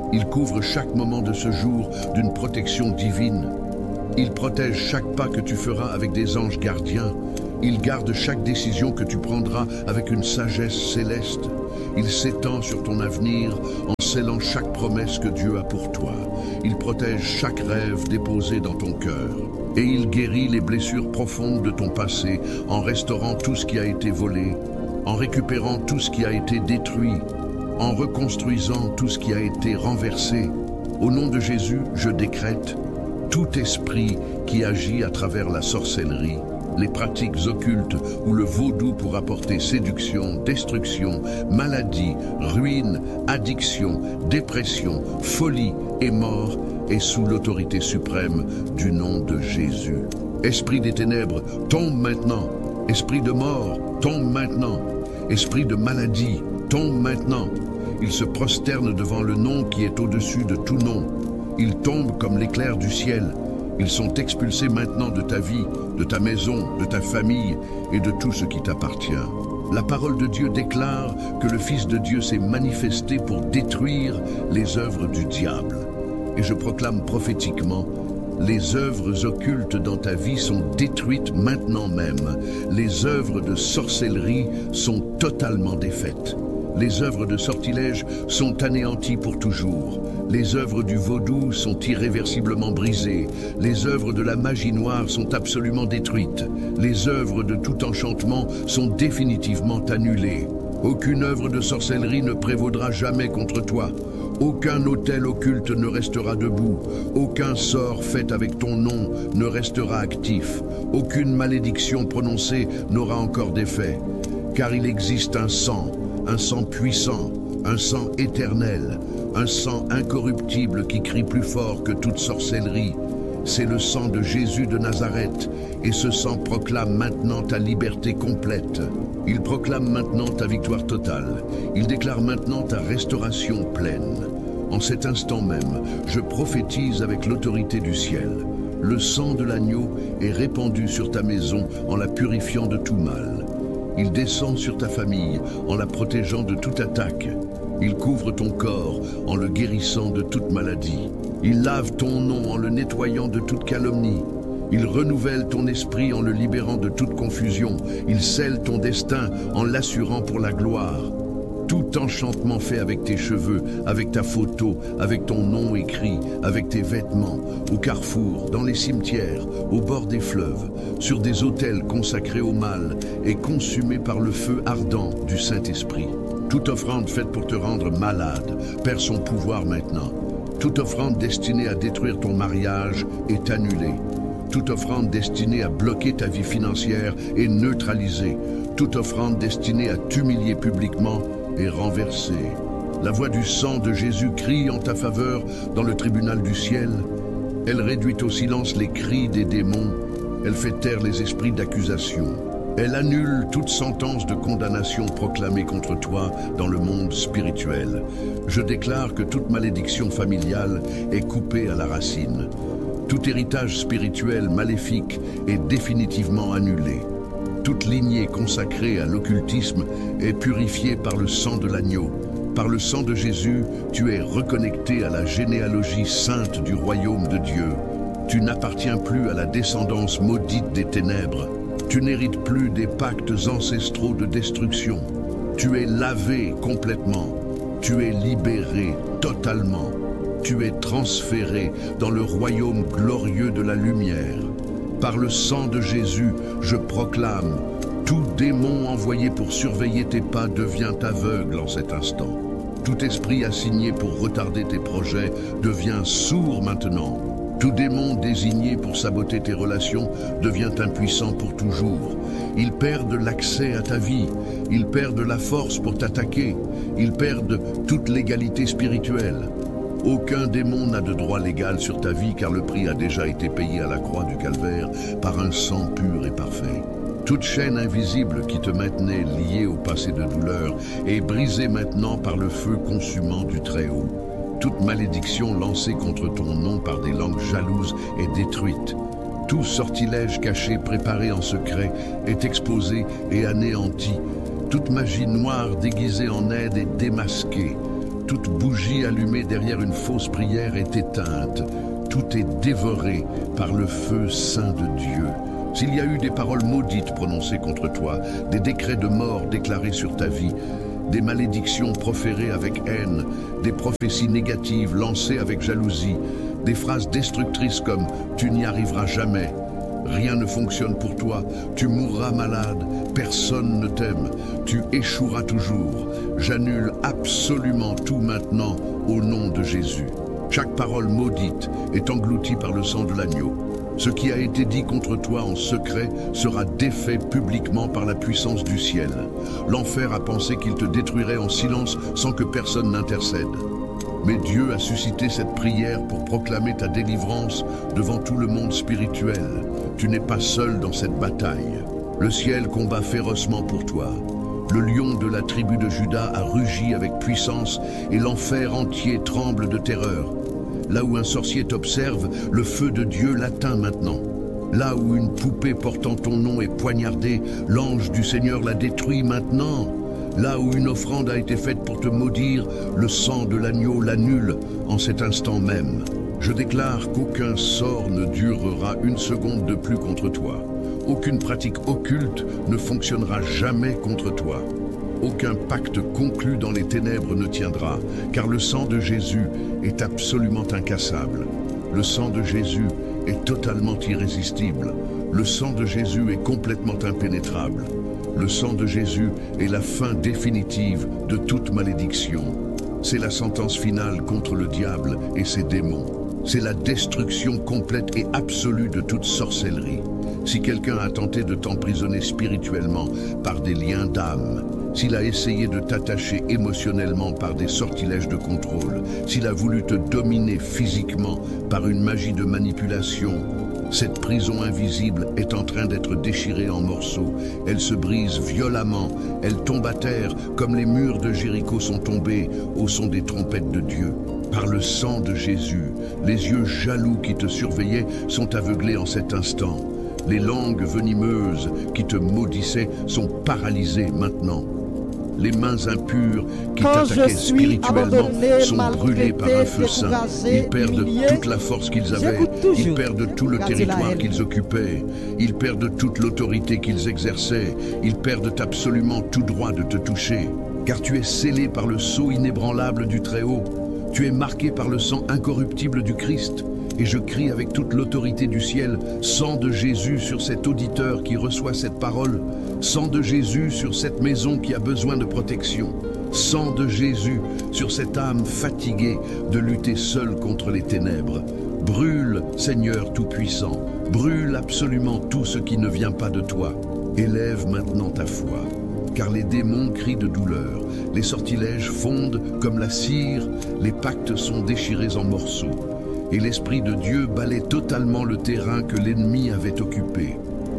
Il couvre chaque moment de ce jour d'une protection divine. Il protège chaque pas que tu feras avec des anges gardiens. Il garde chaque décision que tu prendras avec une sagesse céleste. Il s'étend sur ton avenir en scellant chaque promesse que Dieu a pour toi. Il protège chaque rêve déposé dans ton cœur. Et il guérit les blessures profondes de ton passé en restaurant tout ce qui a été volé, en récupérant tout ce qui a été détruit, en reconstruisant tout ce qui a été renversé. Au nom de Jésus, je décrète tout esprit qui agit à travers la sorcellerie, les pratiques occultes ou le vaudou pour apporter séduction, destruction, maladie, ruine, addiction, dépression, folie et mort est sous l'autorité suprême du nom de Jésus. Esprit des ténèbres, tombe maintenant. Esprit de mort, tombe maintenant. Esprit de maladie, tombe maintenant. Ils se prosternent devant le nom qui est au-dessus de tout nom. Ils tombent comme l'éclair du ciel. Ils sont expulsés maintenant de ta vie, de ta maison, de ta famille et de tout ce qui t'appartient. La parole de Dieu déclare que le Fils de Dieu s'est manifesté pour détruire les œuvres du diable. Et je proclame prophétiquement, les œuvres occultes dans ta vie sont détruites maintenant même. Les œuvres de sorcellerie sont totalement défaites. Les œuvres de sortilège sont anéanties pour toujours. Les œuvres du vaudou sont irréversiblement brisées. Les œuvres de la magie noire sont absolument détruites. Les œuvres de tout enchantement sont définitivement annulées. Aucune œuvre de sorcellerie ne prévaudra jamais contre toi. Aucun autel occulte ne restera debout. Aucun sort fait avec ton nom ne restera actif. Aucune malédiction prononcée n'aura encore d'effet. Car il existe un sang puissant, un sang éternel, un sang incorruptible qui crie plus fort que toute sorcellerie. C'est le sang de Jésus de Nazareth, et ce sang proclame maintenant ta liberté complète. Il proclame maintenant ta victoire totale. Il déclare maintenant ta restauration pleine. En cet instant même, je prophétise avec l'autorité du ciel. Le sang de l'agneau est répandu sur ta maison en la purifiant de tout mal. Il descend sur ta famille en la protégeant de toute attaque. Il couvre ton corps en le guérissant de toute maladie. Il lave ton nom en le nettoyant de toute calomnie. Il renouvelle ton esprit en le libérant de toute confusion. Il scelle ton destin en l'assurant pour la gloire. Tout enchantement fait avec tes cheveux, avec ta photo, avec ton nom écrit, avec tes vêtements, au carrefour, dans les cimetières, au bord des fleuves, sur des autels consacrés au mal, est consumé par le feu ardent du Saint-Esprit. Toute offrande faite pour te rendre malade perd son pouvoir maintenant. Toute offrande destinée à détruire ton mariage est annulée. Toute offrande destinée à bloquer ta vie financière est neutralisée. Toute offrande destinée à t'humilier publiquement est renversée. La voix du sang de Jésus crie en ta faveur dans le tribunal du ciel. Elle réduit au silence les cris des démons. Elle fait taire les esprits d'accusation. Elle annule toute sentence de condamnation proclamée contre toi dans le monde spirituel. Je déclare que toute malédiction familiale est coupée à la racine. Tout héritage spirituel maléfique est définitivement annulé. Toute lignée consacrée à l'occultisme est purifiée par le sang de l'agneau. Par le sang de Jésus, tu es reconnecté à la généalogie sainte du royaume de Dieu. Tu n'appartiens plus à la descendance maudite des ténèbres. Tu n'hérites plus des pactes ancestraux de destruction. Tu es lavé complètement. Tu es libéré totalement. Tu es transféré dans le royaume glorieux de la lumière. Par le sang de Jésus, je proclame, tout démon envoyé pour surveiller tes pas devient aveugle en cet instant. Tout esprit assigné pour retarder tes projets devient sourd maintenant. Tout démon désigné pour saboter tes relations devient impuissant pour toujours. Ils perdent l'accès à ta vie. Ils perdent la force pour t'attaquer. Ils perdent toute légalité spirituelle. Aucun démon n'a de droit légal sur ta vie car le prix a déjà été payé à la croix du calvaire par un sang pur et parfait. Toute chaîne invisible qui te maintenait liée au passé de douleur est brisée maintenant par le feu consumant du Très-Haut. Toute malédiction lancée contre ton nom par des langues jalouses est détruite. Tout sortilège caché préparé en secret est exposé et anéanti. Toute magie noire déguisée en aide est démasquée. toute bougie allumée derrière une fausse prière est éteinte. Tout est dévoré par le feu saint de Dieu. S'il y a eu des paroles maudites prononcées contre toi, des décrets de mort déclarés sur ta vie, des malédictions proférées avec haine, des prophéties négatives lancées avec jalousie, des phrases destructrices comme « tu n'y arriveras jamais », rien ne fonctionne pour toi, tu mourras malade, personne ne t'aime, tu échoueras toujours. J'annule absolument tout maintenant au nom de Jésus. Chaque parole maudite est engloutie par le sang de l'agneau. Ce qui a été dit contre toi en secret sera défait publiquement par la puissance du ciel. L'enfer a pensé qu'il te détruirait en silence sans que personne n'intercède. Mais Dieu a suscité cette prière pour proclamer ta délivrance devant tout le monde spirituel. Tu n'es pas seul dans cette bataille. Le ciel combat férocement pour toi. Le lion de la tribu de Juda a rugi avec puissance et l'enfer entier tremble de terreur. Là où un sorcier t'observe, le feu de Dieu l'atteint maintenant. Là où une poupée portant ton nom est poignardée, l'ange du Seigneur la détruit maintenant. Là où une offrande a été faite pour te maudire, le sang de l'agneau l'annule en cet instant même. Je déclare qu'aucun sort ne durera une seconde de plus contre toi. Aucune pratique occulte ne fonctionnera jamais contre toi. Aucun pacte conclu dans les ténèbres ne tiendra, car le sang de Jésus est absolument incassable. Le sang de Jésus est totalement irrésistible. Le sang de Jésus est complètement impénétrable. Le sang de Jésus est la fin définitive de toute malédiction. C'est la sentence finale contre le diable et ses démons. C'est la destruction complète et absolue de toute sorcellerie. Si quelqu'un a tenté de t'emprisonner spirituellement par des liens d'âme, s'il a essayé de t'attacher émotionnellement par des sortilèges de contrôle, s'il a voulu te dominer physiquement par une magie de manipulation, cette prison invisible est en train d'être déchirée en morceaux. Elle se brise violemment, elle tombe à terre comme les murs de Jéricho sont tombés au son des trompettes de Dieu. Par le sang de Jésus, les yeux jaloux qui te surveillaient sont aveuglés en cet instant. Les langues venimeuses qui te maudissaient sont paralysées maintenant. Les mains impures qui t'attaquaient spirituellement sont brûlées par un feu saint. Ils perdent toute la force qu'ils avaient. Ils perdent tout le territoire qu'ils occupaient. Ils perdent toute l'autorité qu'ils exerçaient. Ils perdent absolument tout droit de te toucher. Car tu es scellé par le sceau inébranlable du Très-Haut. Tu es marqué par le sang incorruptible du Christ. Et je crie avec toute l'autorité du ciel, sang de Jésus sur cet auditeur qui reçoit cette parole, sang de Jésus sur cette maison qui a besoin de protection, sang de Jésus sur cette âme fatiguée de lutter seule contre les ténèbres. Brûle, Seigneur Tout-Puissant, brûle absolument tout ce qui ne vient pas de toi. Élève maintenant ta foi, car les démons crient de douleur, les sortilèges fondent comme la cire, les pactes sont déchirés en morceaux. Et l'Esprit de Dieu balaie totalement le terrain que l'ennemi avait occupé.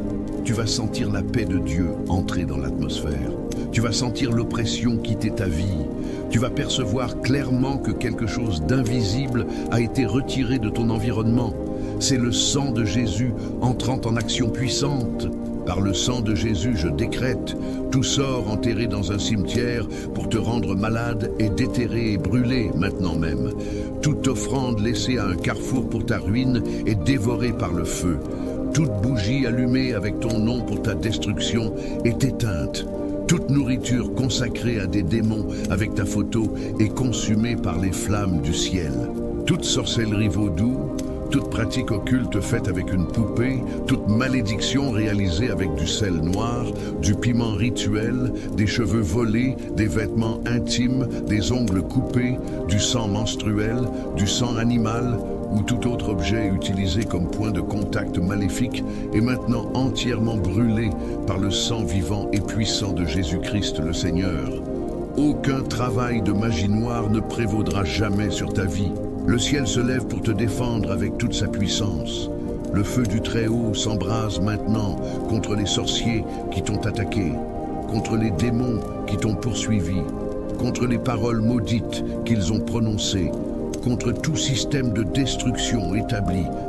Tu vas sentir la paix de Dieu entrer dans l'atmosphère. Tu vas sentir l'oppression quitter ta vie. Tu vas percevoir clairement que quelque chose d'invisible a été retiré de ton environnement. C'est le sang de Jésus entrant en action puissante. Par le sang de Jésus, je décrète, tout sort enterré dans un cimetière pour te rendre malade est déterré et brûlé maintenant même. Toute offrande laissée à un carrefour pour ta ruine est dévorée par le feu. Toute bougie allumée avec ton nom pour ta destruction est éteinte. Toute nourriture consacrée à des démons avec ta photo est consumée par les flammes du ciel. Toute sorcellerie vaudou, toute pratique occulte faite avec une poupée, toute malédiction réalisée avec du sel noir, du piment rituel, des cheveux volés, des vêtements intimes, des ongles coupés, du sang menstruel, du sang animal ou tout autre objet utilisé comme point de contact maléfique est maintenant entièrement brûlé par le sang vivant et puissant de Jésus-Christ le Seigneur. Aucun travail de magie noire ne prévaudra jamais sur ta vie. Le ciel se lève pour te défendre avec toute sa puissance. Le feu du Très-Haut s'embrase maintenant contre les sorciers qui t'ont attaqué, contre les démons qui t'ont poursuivi, contre les paroles maudites qu'ils ont prononcées, contre tout système de destruction établi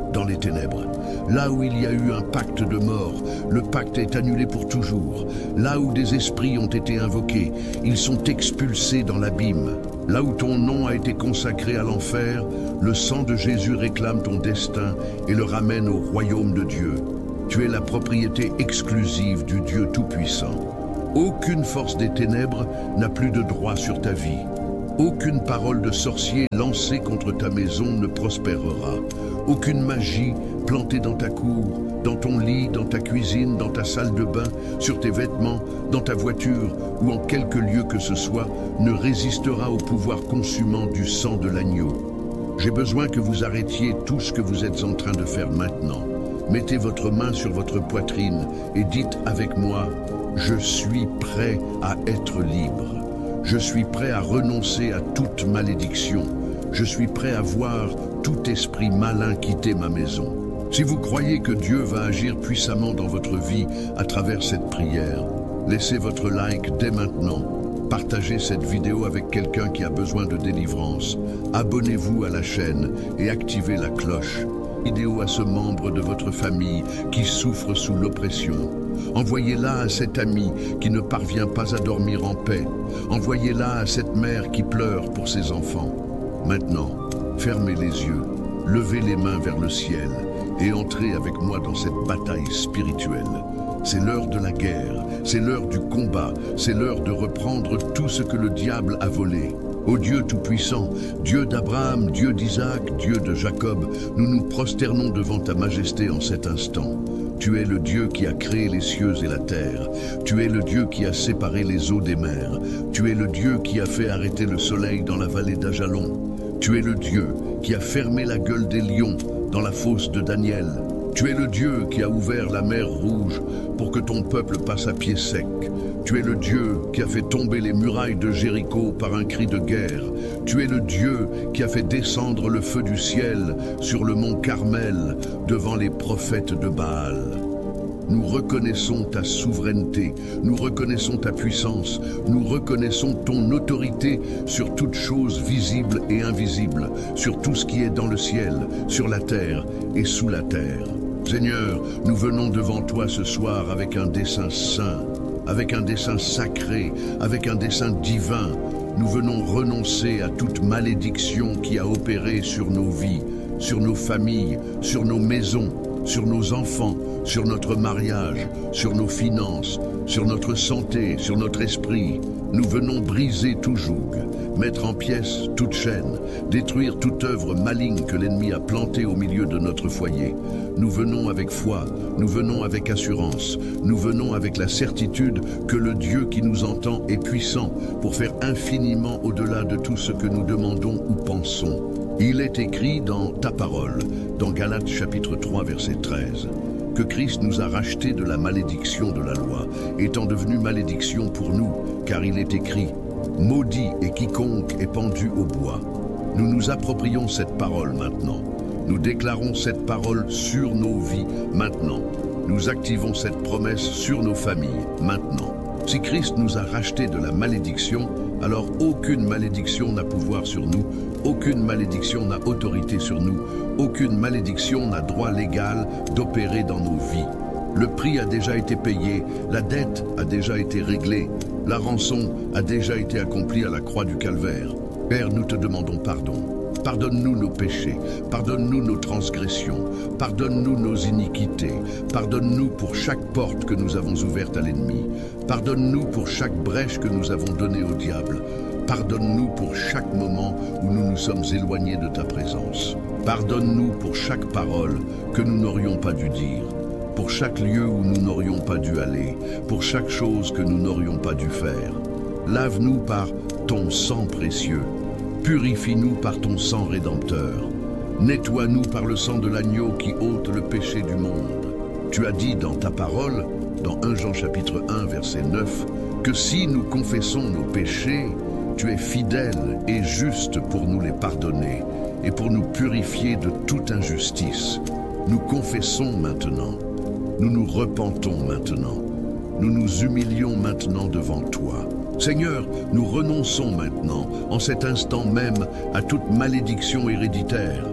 dans les ténèbres. Là où il y a eu un pacte de mort, le pacte est annulé pour toujours. Là où des esprits ont été invoqués, ils sont expulsés dans l'abîme. Là où ton nom a été consacré à l'enfer, le sang de Jésus réclame ton destin et le ramène au royaume de Dieu. Tu es la propriété exclusive du Dieu Tout-Puissant. Aucune force des ténèbres n'a plus de droit sur ta vie. Aucune parole de sorcier lancée contre ta maison ne prospérera. Aucune magie plantée dans ta cour, dans ton lit, dans ta cuisine, dans ta salle de bain, sur tes vêtements, dans ta voiture ou en quelque lieu que ce soit ne résistera au pouvoir consumant du sang de l'agneau. J'ai besoin que vous arrêtiez tout ce que vous êtes en train de faire maintenant. Mettez votre main sur votre poitrine et dites avec moi: je suis prêt à être libre. Je suis prêt à renoncer à toute malédiction. Je suis prêt à voir tout esprit malin quitter ma maison. Si vous croyez que Dieu va agir puissamment dans votre vie à travers cette prière, laissez votre like dès maintenant. Partagez cette vidéo avec quelqu'un qui a besoin de délivrance. Abonnez-vous à la chaîne et activez la cloche. Vidéo à ce membre de votre famille qui souffre sous l'oppression. Envoyez-la à cet ami qui ne parvient pas à dormir en paix. Envoyez-la à cette mère qui pleure pour ses enfants. Maintenant, fermez les yeux, levez les mains vers le ciel et entrez avec moi dans cette bataille spirituelle. C'est l'heure de la guerre, c'est l'heure du combat, c'est l'heure de reprendre tout ce que le diable a volé. Ô Dieu Tout-Puissant, Dieu d'Abraham, Dieu d'Isaac, Dieu de Jacob, nous nous prosternons devant ta majesté en cet instant. Tu es le Dieu qui a créé les cieux et la terre. Tu es le Dieu qui a séparé les eaux des mers. Tu es le Dieu qui a fait arrêter le soleil dans la vallée d'Ajalon. Tu es le Dieu qui a fermé la gueule des lions dans la fosse de Daniel. Tu es le Dieu qui a ouvert la mer Rouge pour que ton peuple passe à pied sec. Tu es le Dieu qui a fait tomber les murailles de Jéricho par un cri de guerre. Tu es le Dieu qui a fait descendre le feu du ciel sur le mont Carmel devant les prophètes de Baal. Nous reconnaissons ta souveraineté, nous reconnaissons ta puissance, nous reconnaissons ton autorité sur toute chose visible et invisible, sur tout ce qui est dans le ciel, sur la terre et sous la terre. Seigneur, nous venons devant toi ce soir avec un dessein saint, avec un dessein sacré, avec un dessein divin. Nous venons renoncer à toute malédiction qui a opéré sur nos vies, sur nos familles, sur nos maisons, sur nos enfants, sur notre mariage, sur nos finances, sur notre santé, sur notre esprit. Nous venons briser tout joug, mettre en pièces toute chaîne, détruire toute œuvre maligne que l'ennemi a plantée au milieu de notre foyer. Nous venons avec foi, nous venons avec assurance, nous venons avec la certitude que le Dieu qui nous entend est puissant pour faire infiniment au-delà de tout ce que nous demandons ou pensons. Il est écrit dans ta parole, dans Galates chapitre 3 verset 13, que Christ nous a rachetés de la malédiction de la loi, étant devenu malédiction pour nous, car il est écrit « Maudit est quiconque est pendu au bois ». Nous nous approprions cette parole maintenant. Nous déclarons cette parole sur nos vies maintenant. Nous activons cette promesse sur nos familles maintenant. Si Christ nous a rachetés de la malédiction, alors aucune malédiction n'a pouvoir sur nous, aucune malédiction n'a autorité sur nous, aucune malédiction n'a droit légal d'opérer dans nos vies. Le prix a déjà été payé, la dette a déjà été réglée, la rançon a déjà été accomplie à la croix du Calvaire. Père, nous te demandons pardon. Pardonne-nous nos péchés, pardonne-nous nos transgressions, pardonne-nous nos iniquités, pardonne-nous pour chaque porte que nous avons ouverte à l'ennemi, pardonne-nous pour chaque brèche que nous avons donnée au diable, pardonne-nous pour chaque moment où nous nous sommes éloignés de ta présence, pardonne-nous pour chaque parole que nous n'aurions pas dû dire, pour chaque lieu où nous n'aurions pas dû aller, pour chaque chose que nous n'aurions pas dû faire. Lave-nous par ton sang précieux. Purifie-nous par ton sang rédempteur. Nettoie-nous par le sang de l'agneau qui ôte le péché du monde. Tu as dit dans ta parole, dans 1 Jean chapitre 1 verset 9, que si nous confessons nos péchés, tu es fidèle et juste pour nous les pardonner et pour nous purifier de toute injustice. Nous confessons maintenant, nous nous repentons maintenant, nous nous humilions maintenant devant toi. Seigneur, nous renonçons maintenant, en cet instant même, à toute malédiction héréditaire.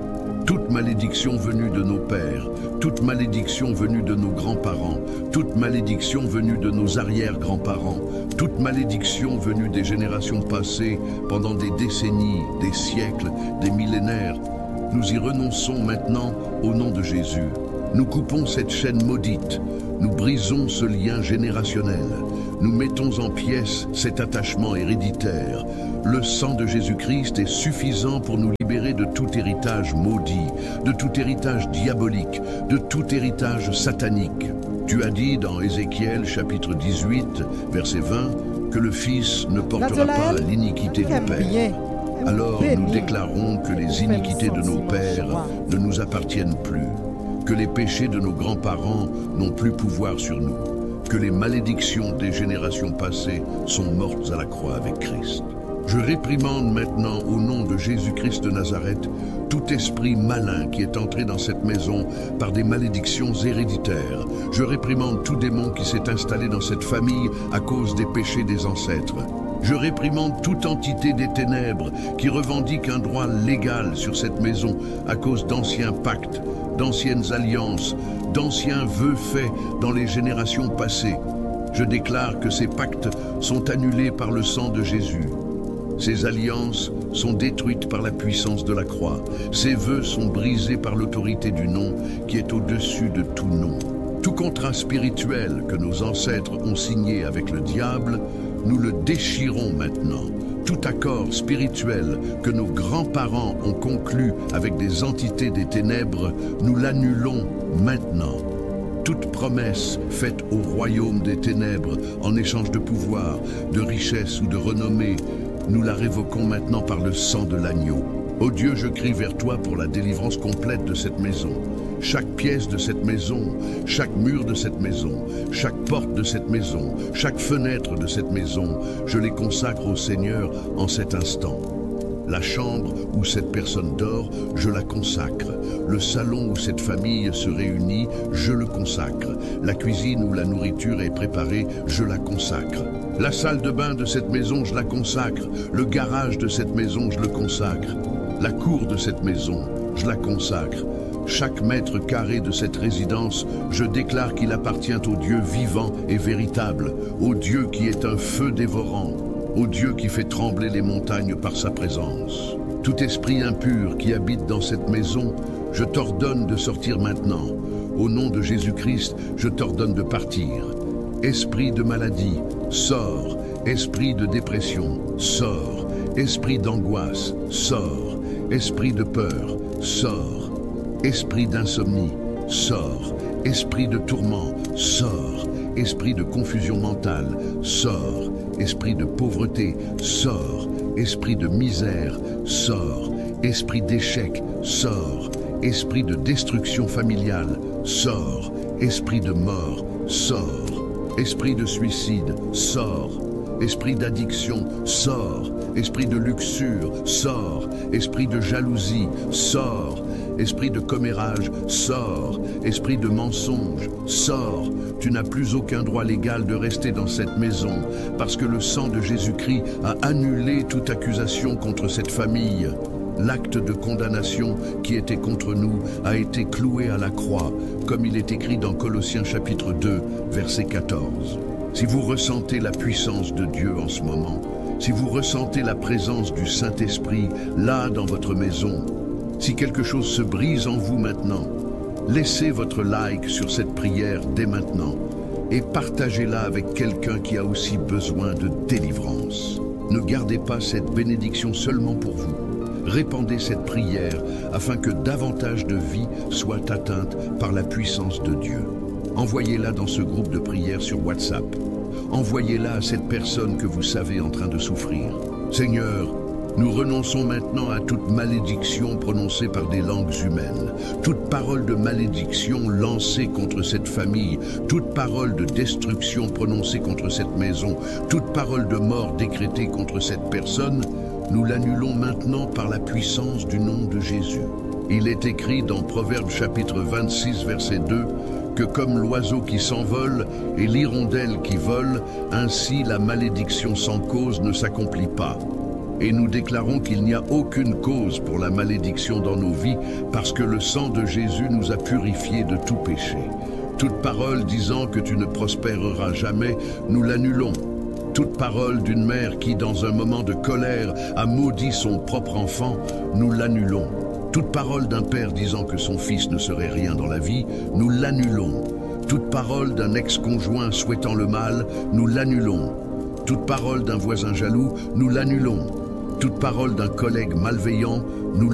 Toute malédiction venue de nos pères, toute malédiction venue de nos grands-parents, toute malédiction venue de nos arrière-grands-parents, toute malédiction venue des générations passées pendant des décennies, des siècles, des millénaires, nous y renonçons maintenant au nom de Jésus. Nous coupons cette chaîne maudite, nous brisons ce lien générationnel, nous mettons en pièces cet attachement héréditaire. Le sang de Jésus-Christ est suffisant pour nous libérer de tout héritage maudit, de tout héritage diabolique, de tout héritage satanique. Tu as dit dans Ézéchiel chapitre 18, verset 20, que le Fils ne portera pas l'iniquité du Père. Alors nous déclarons que les iniquités de nos pères ne nous appartiennent plus, que les péchés de nos grands-parents n'ont plus pouvoir sur nous, que les malédictions des générations passées sont mortes à la croix avec Christ. Je réprimande maintenant au nom de Jésus-Christ de Nazareth tout esprit malin qui est entré dans cette maison par des malédictions héréditaires. Je réprimande tout démon qui s'est installé dans cette famille à cause des péchés des ancêtres. Je réprimande toute entité des ténèbres qui revendique un droit légal sur cette maison à cause d'anciens pactes, d'anciennes alliances, d'anciens vœux faits dans les générations passées. Je déclare que ces pactes sont annulés par le sang de Jésus. Ces alliances sont détruites par la puissance de la croix. Ces vœux sont brisés par l'autorité du nom qui est au-dessus de tout nom. Tout contrat spirituel que nos ancêtres ont signé avec le diable, nous le déchirons maintenant. Tout accord spirituel que nos grands-parents ont conclu avec des entités des ténèbres, nous l'annulons maintenant. Toute promesse faite au royaume des ténèbres en échange de pouvoir, de richesse ou de renommée, nous la révoquons maintenant par le sang de l'agneau. Ô Dieu, je crie vers toi pour la délivrance complète de cette maison. Chaque pièce de cette maison, chaque mur de cette maison, chaque porte de cette maison, chaque fenêtre de cette maison, je les consacre au Seigneur en cet instant. La chambre où cette personne dort, je la consacre. Le salon où cette famille se réunit, je le consacre. La cuisine où la nourriture est préparée, je la consacre. La salle de bain de cette maison, je la consacre. Le garage de cette maison, je le consacre. La cour de cette maison, je la consacre. Chaque mètre carré de cette résidence, je déclare qu'il appartient au Dieu vivant et véritable, au Dieu qui est un feu dévorant, au Dieu qui fait trembler les montagnes par sa présence. Tout esprit impur qui habite dans cette maison, je t'ordonne de sortir maintenant. Au nom de Jésus-Christ, je t'ordonne de partir. Esprit de maladie, sors. Esprit de dépression, sors. Esprit d'angoisse, sors. Esprit de peur, sors. Esprit d'insomnie, sors. Esprit de tourment, sors. Esprit de confusion mentale, sors. Esprit de pauvreté, sors. Esprit de misère, sors. Esprit d'échec, sors. Esprit de destruction familiale, sors. Esprit de mort, sors. Esprit de suicide, sors. Esprit d'addiction, sors. Esprit de luxure, sors. Esprit de jalousie, sors. Esprit de commérage, sors. Esprit de mensonge, sors. Tu n'as plus aucun droit légal de rester dans cette maison parce que le sang de Jésus-Christ a annulé toute accusation contre cette famille. L'acte de condamnation qui était contre nous a été cloué à la croix, comme il est écrit dans Colossiens chapitre 2, verset 14. Si vous ressentez la puissance de Dieu en ce moment, si vous ressentez la présence du Saint-Esprit là dans votre maison, si quelque chose se brise en vous maintenant, laissez votre like sur cette prière dès maintenant et partagez-la avec quelqu'un qui a aussi besoin de délivrance. Ne gardez pas cette bénédiction seulement pour vous. Répandez cette prière afin que davantage de vies soient atteintes par la puissance de Dieu. Envoyez-la dans ce groupe de prière sur WhatsApp. Envoyez-la à cette personne que vous savez en train de souffrir. Seigneur, nous renonçons maintenant à toute malédiction prononcée par des langues humaines, toute parole de malédiction lancée contre cette famille, toute parole de destruction prononcée contre cette maison, toute parole de mort décrétée contre cette personne, nous l'annulons maintenant par la puissance du nom de Jésus. Il est écrit dans Proverbes chapitre 26, verset 2, que comme l'oiseau qui s'envole et l'hirondelle qui vole, ainsi la malédiction sans cause ne s'accomplit pas. Et nous déclarons qu'il n'y a aucune cause pour la malédiction dans nos vies parce que le sang de Jésus nous a purifiés de tout péché. Toute parole disant que tu ne prospéreras jamais, nous l'annulons. Toute parole d'une mère qui, dans un moment de colère, a maudit son propre enfant, nous l'annulons. Toute parole d'un père disant que son fils ne serait rien dans la vie, nous l'annulons. Toute parole d'un ex-conjoint souhaitant le mal, nous l'annulons. Toute parole d'un voisin jaloux, nous l'annulons. Toute parole d'un collègue malveillant, nous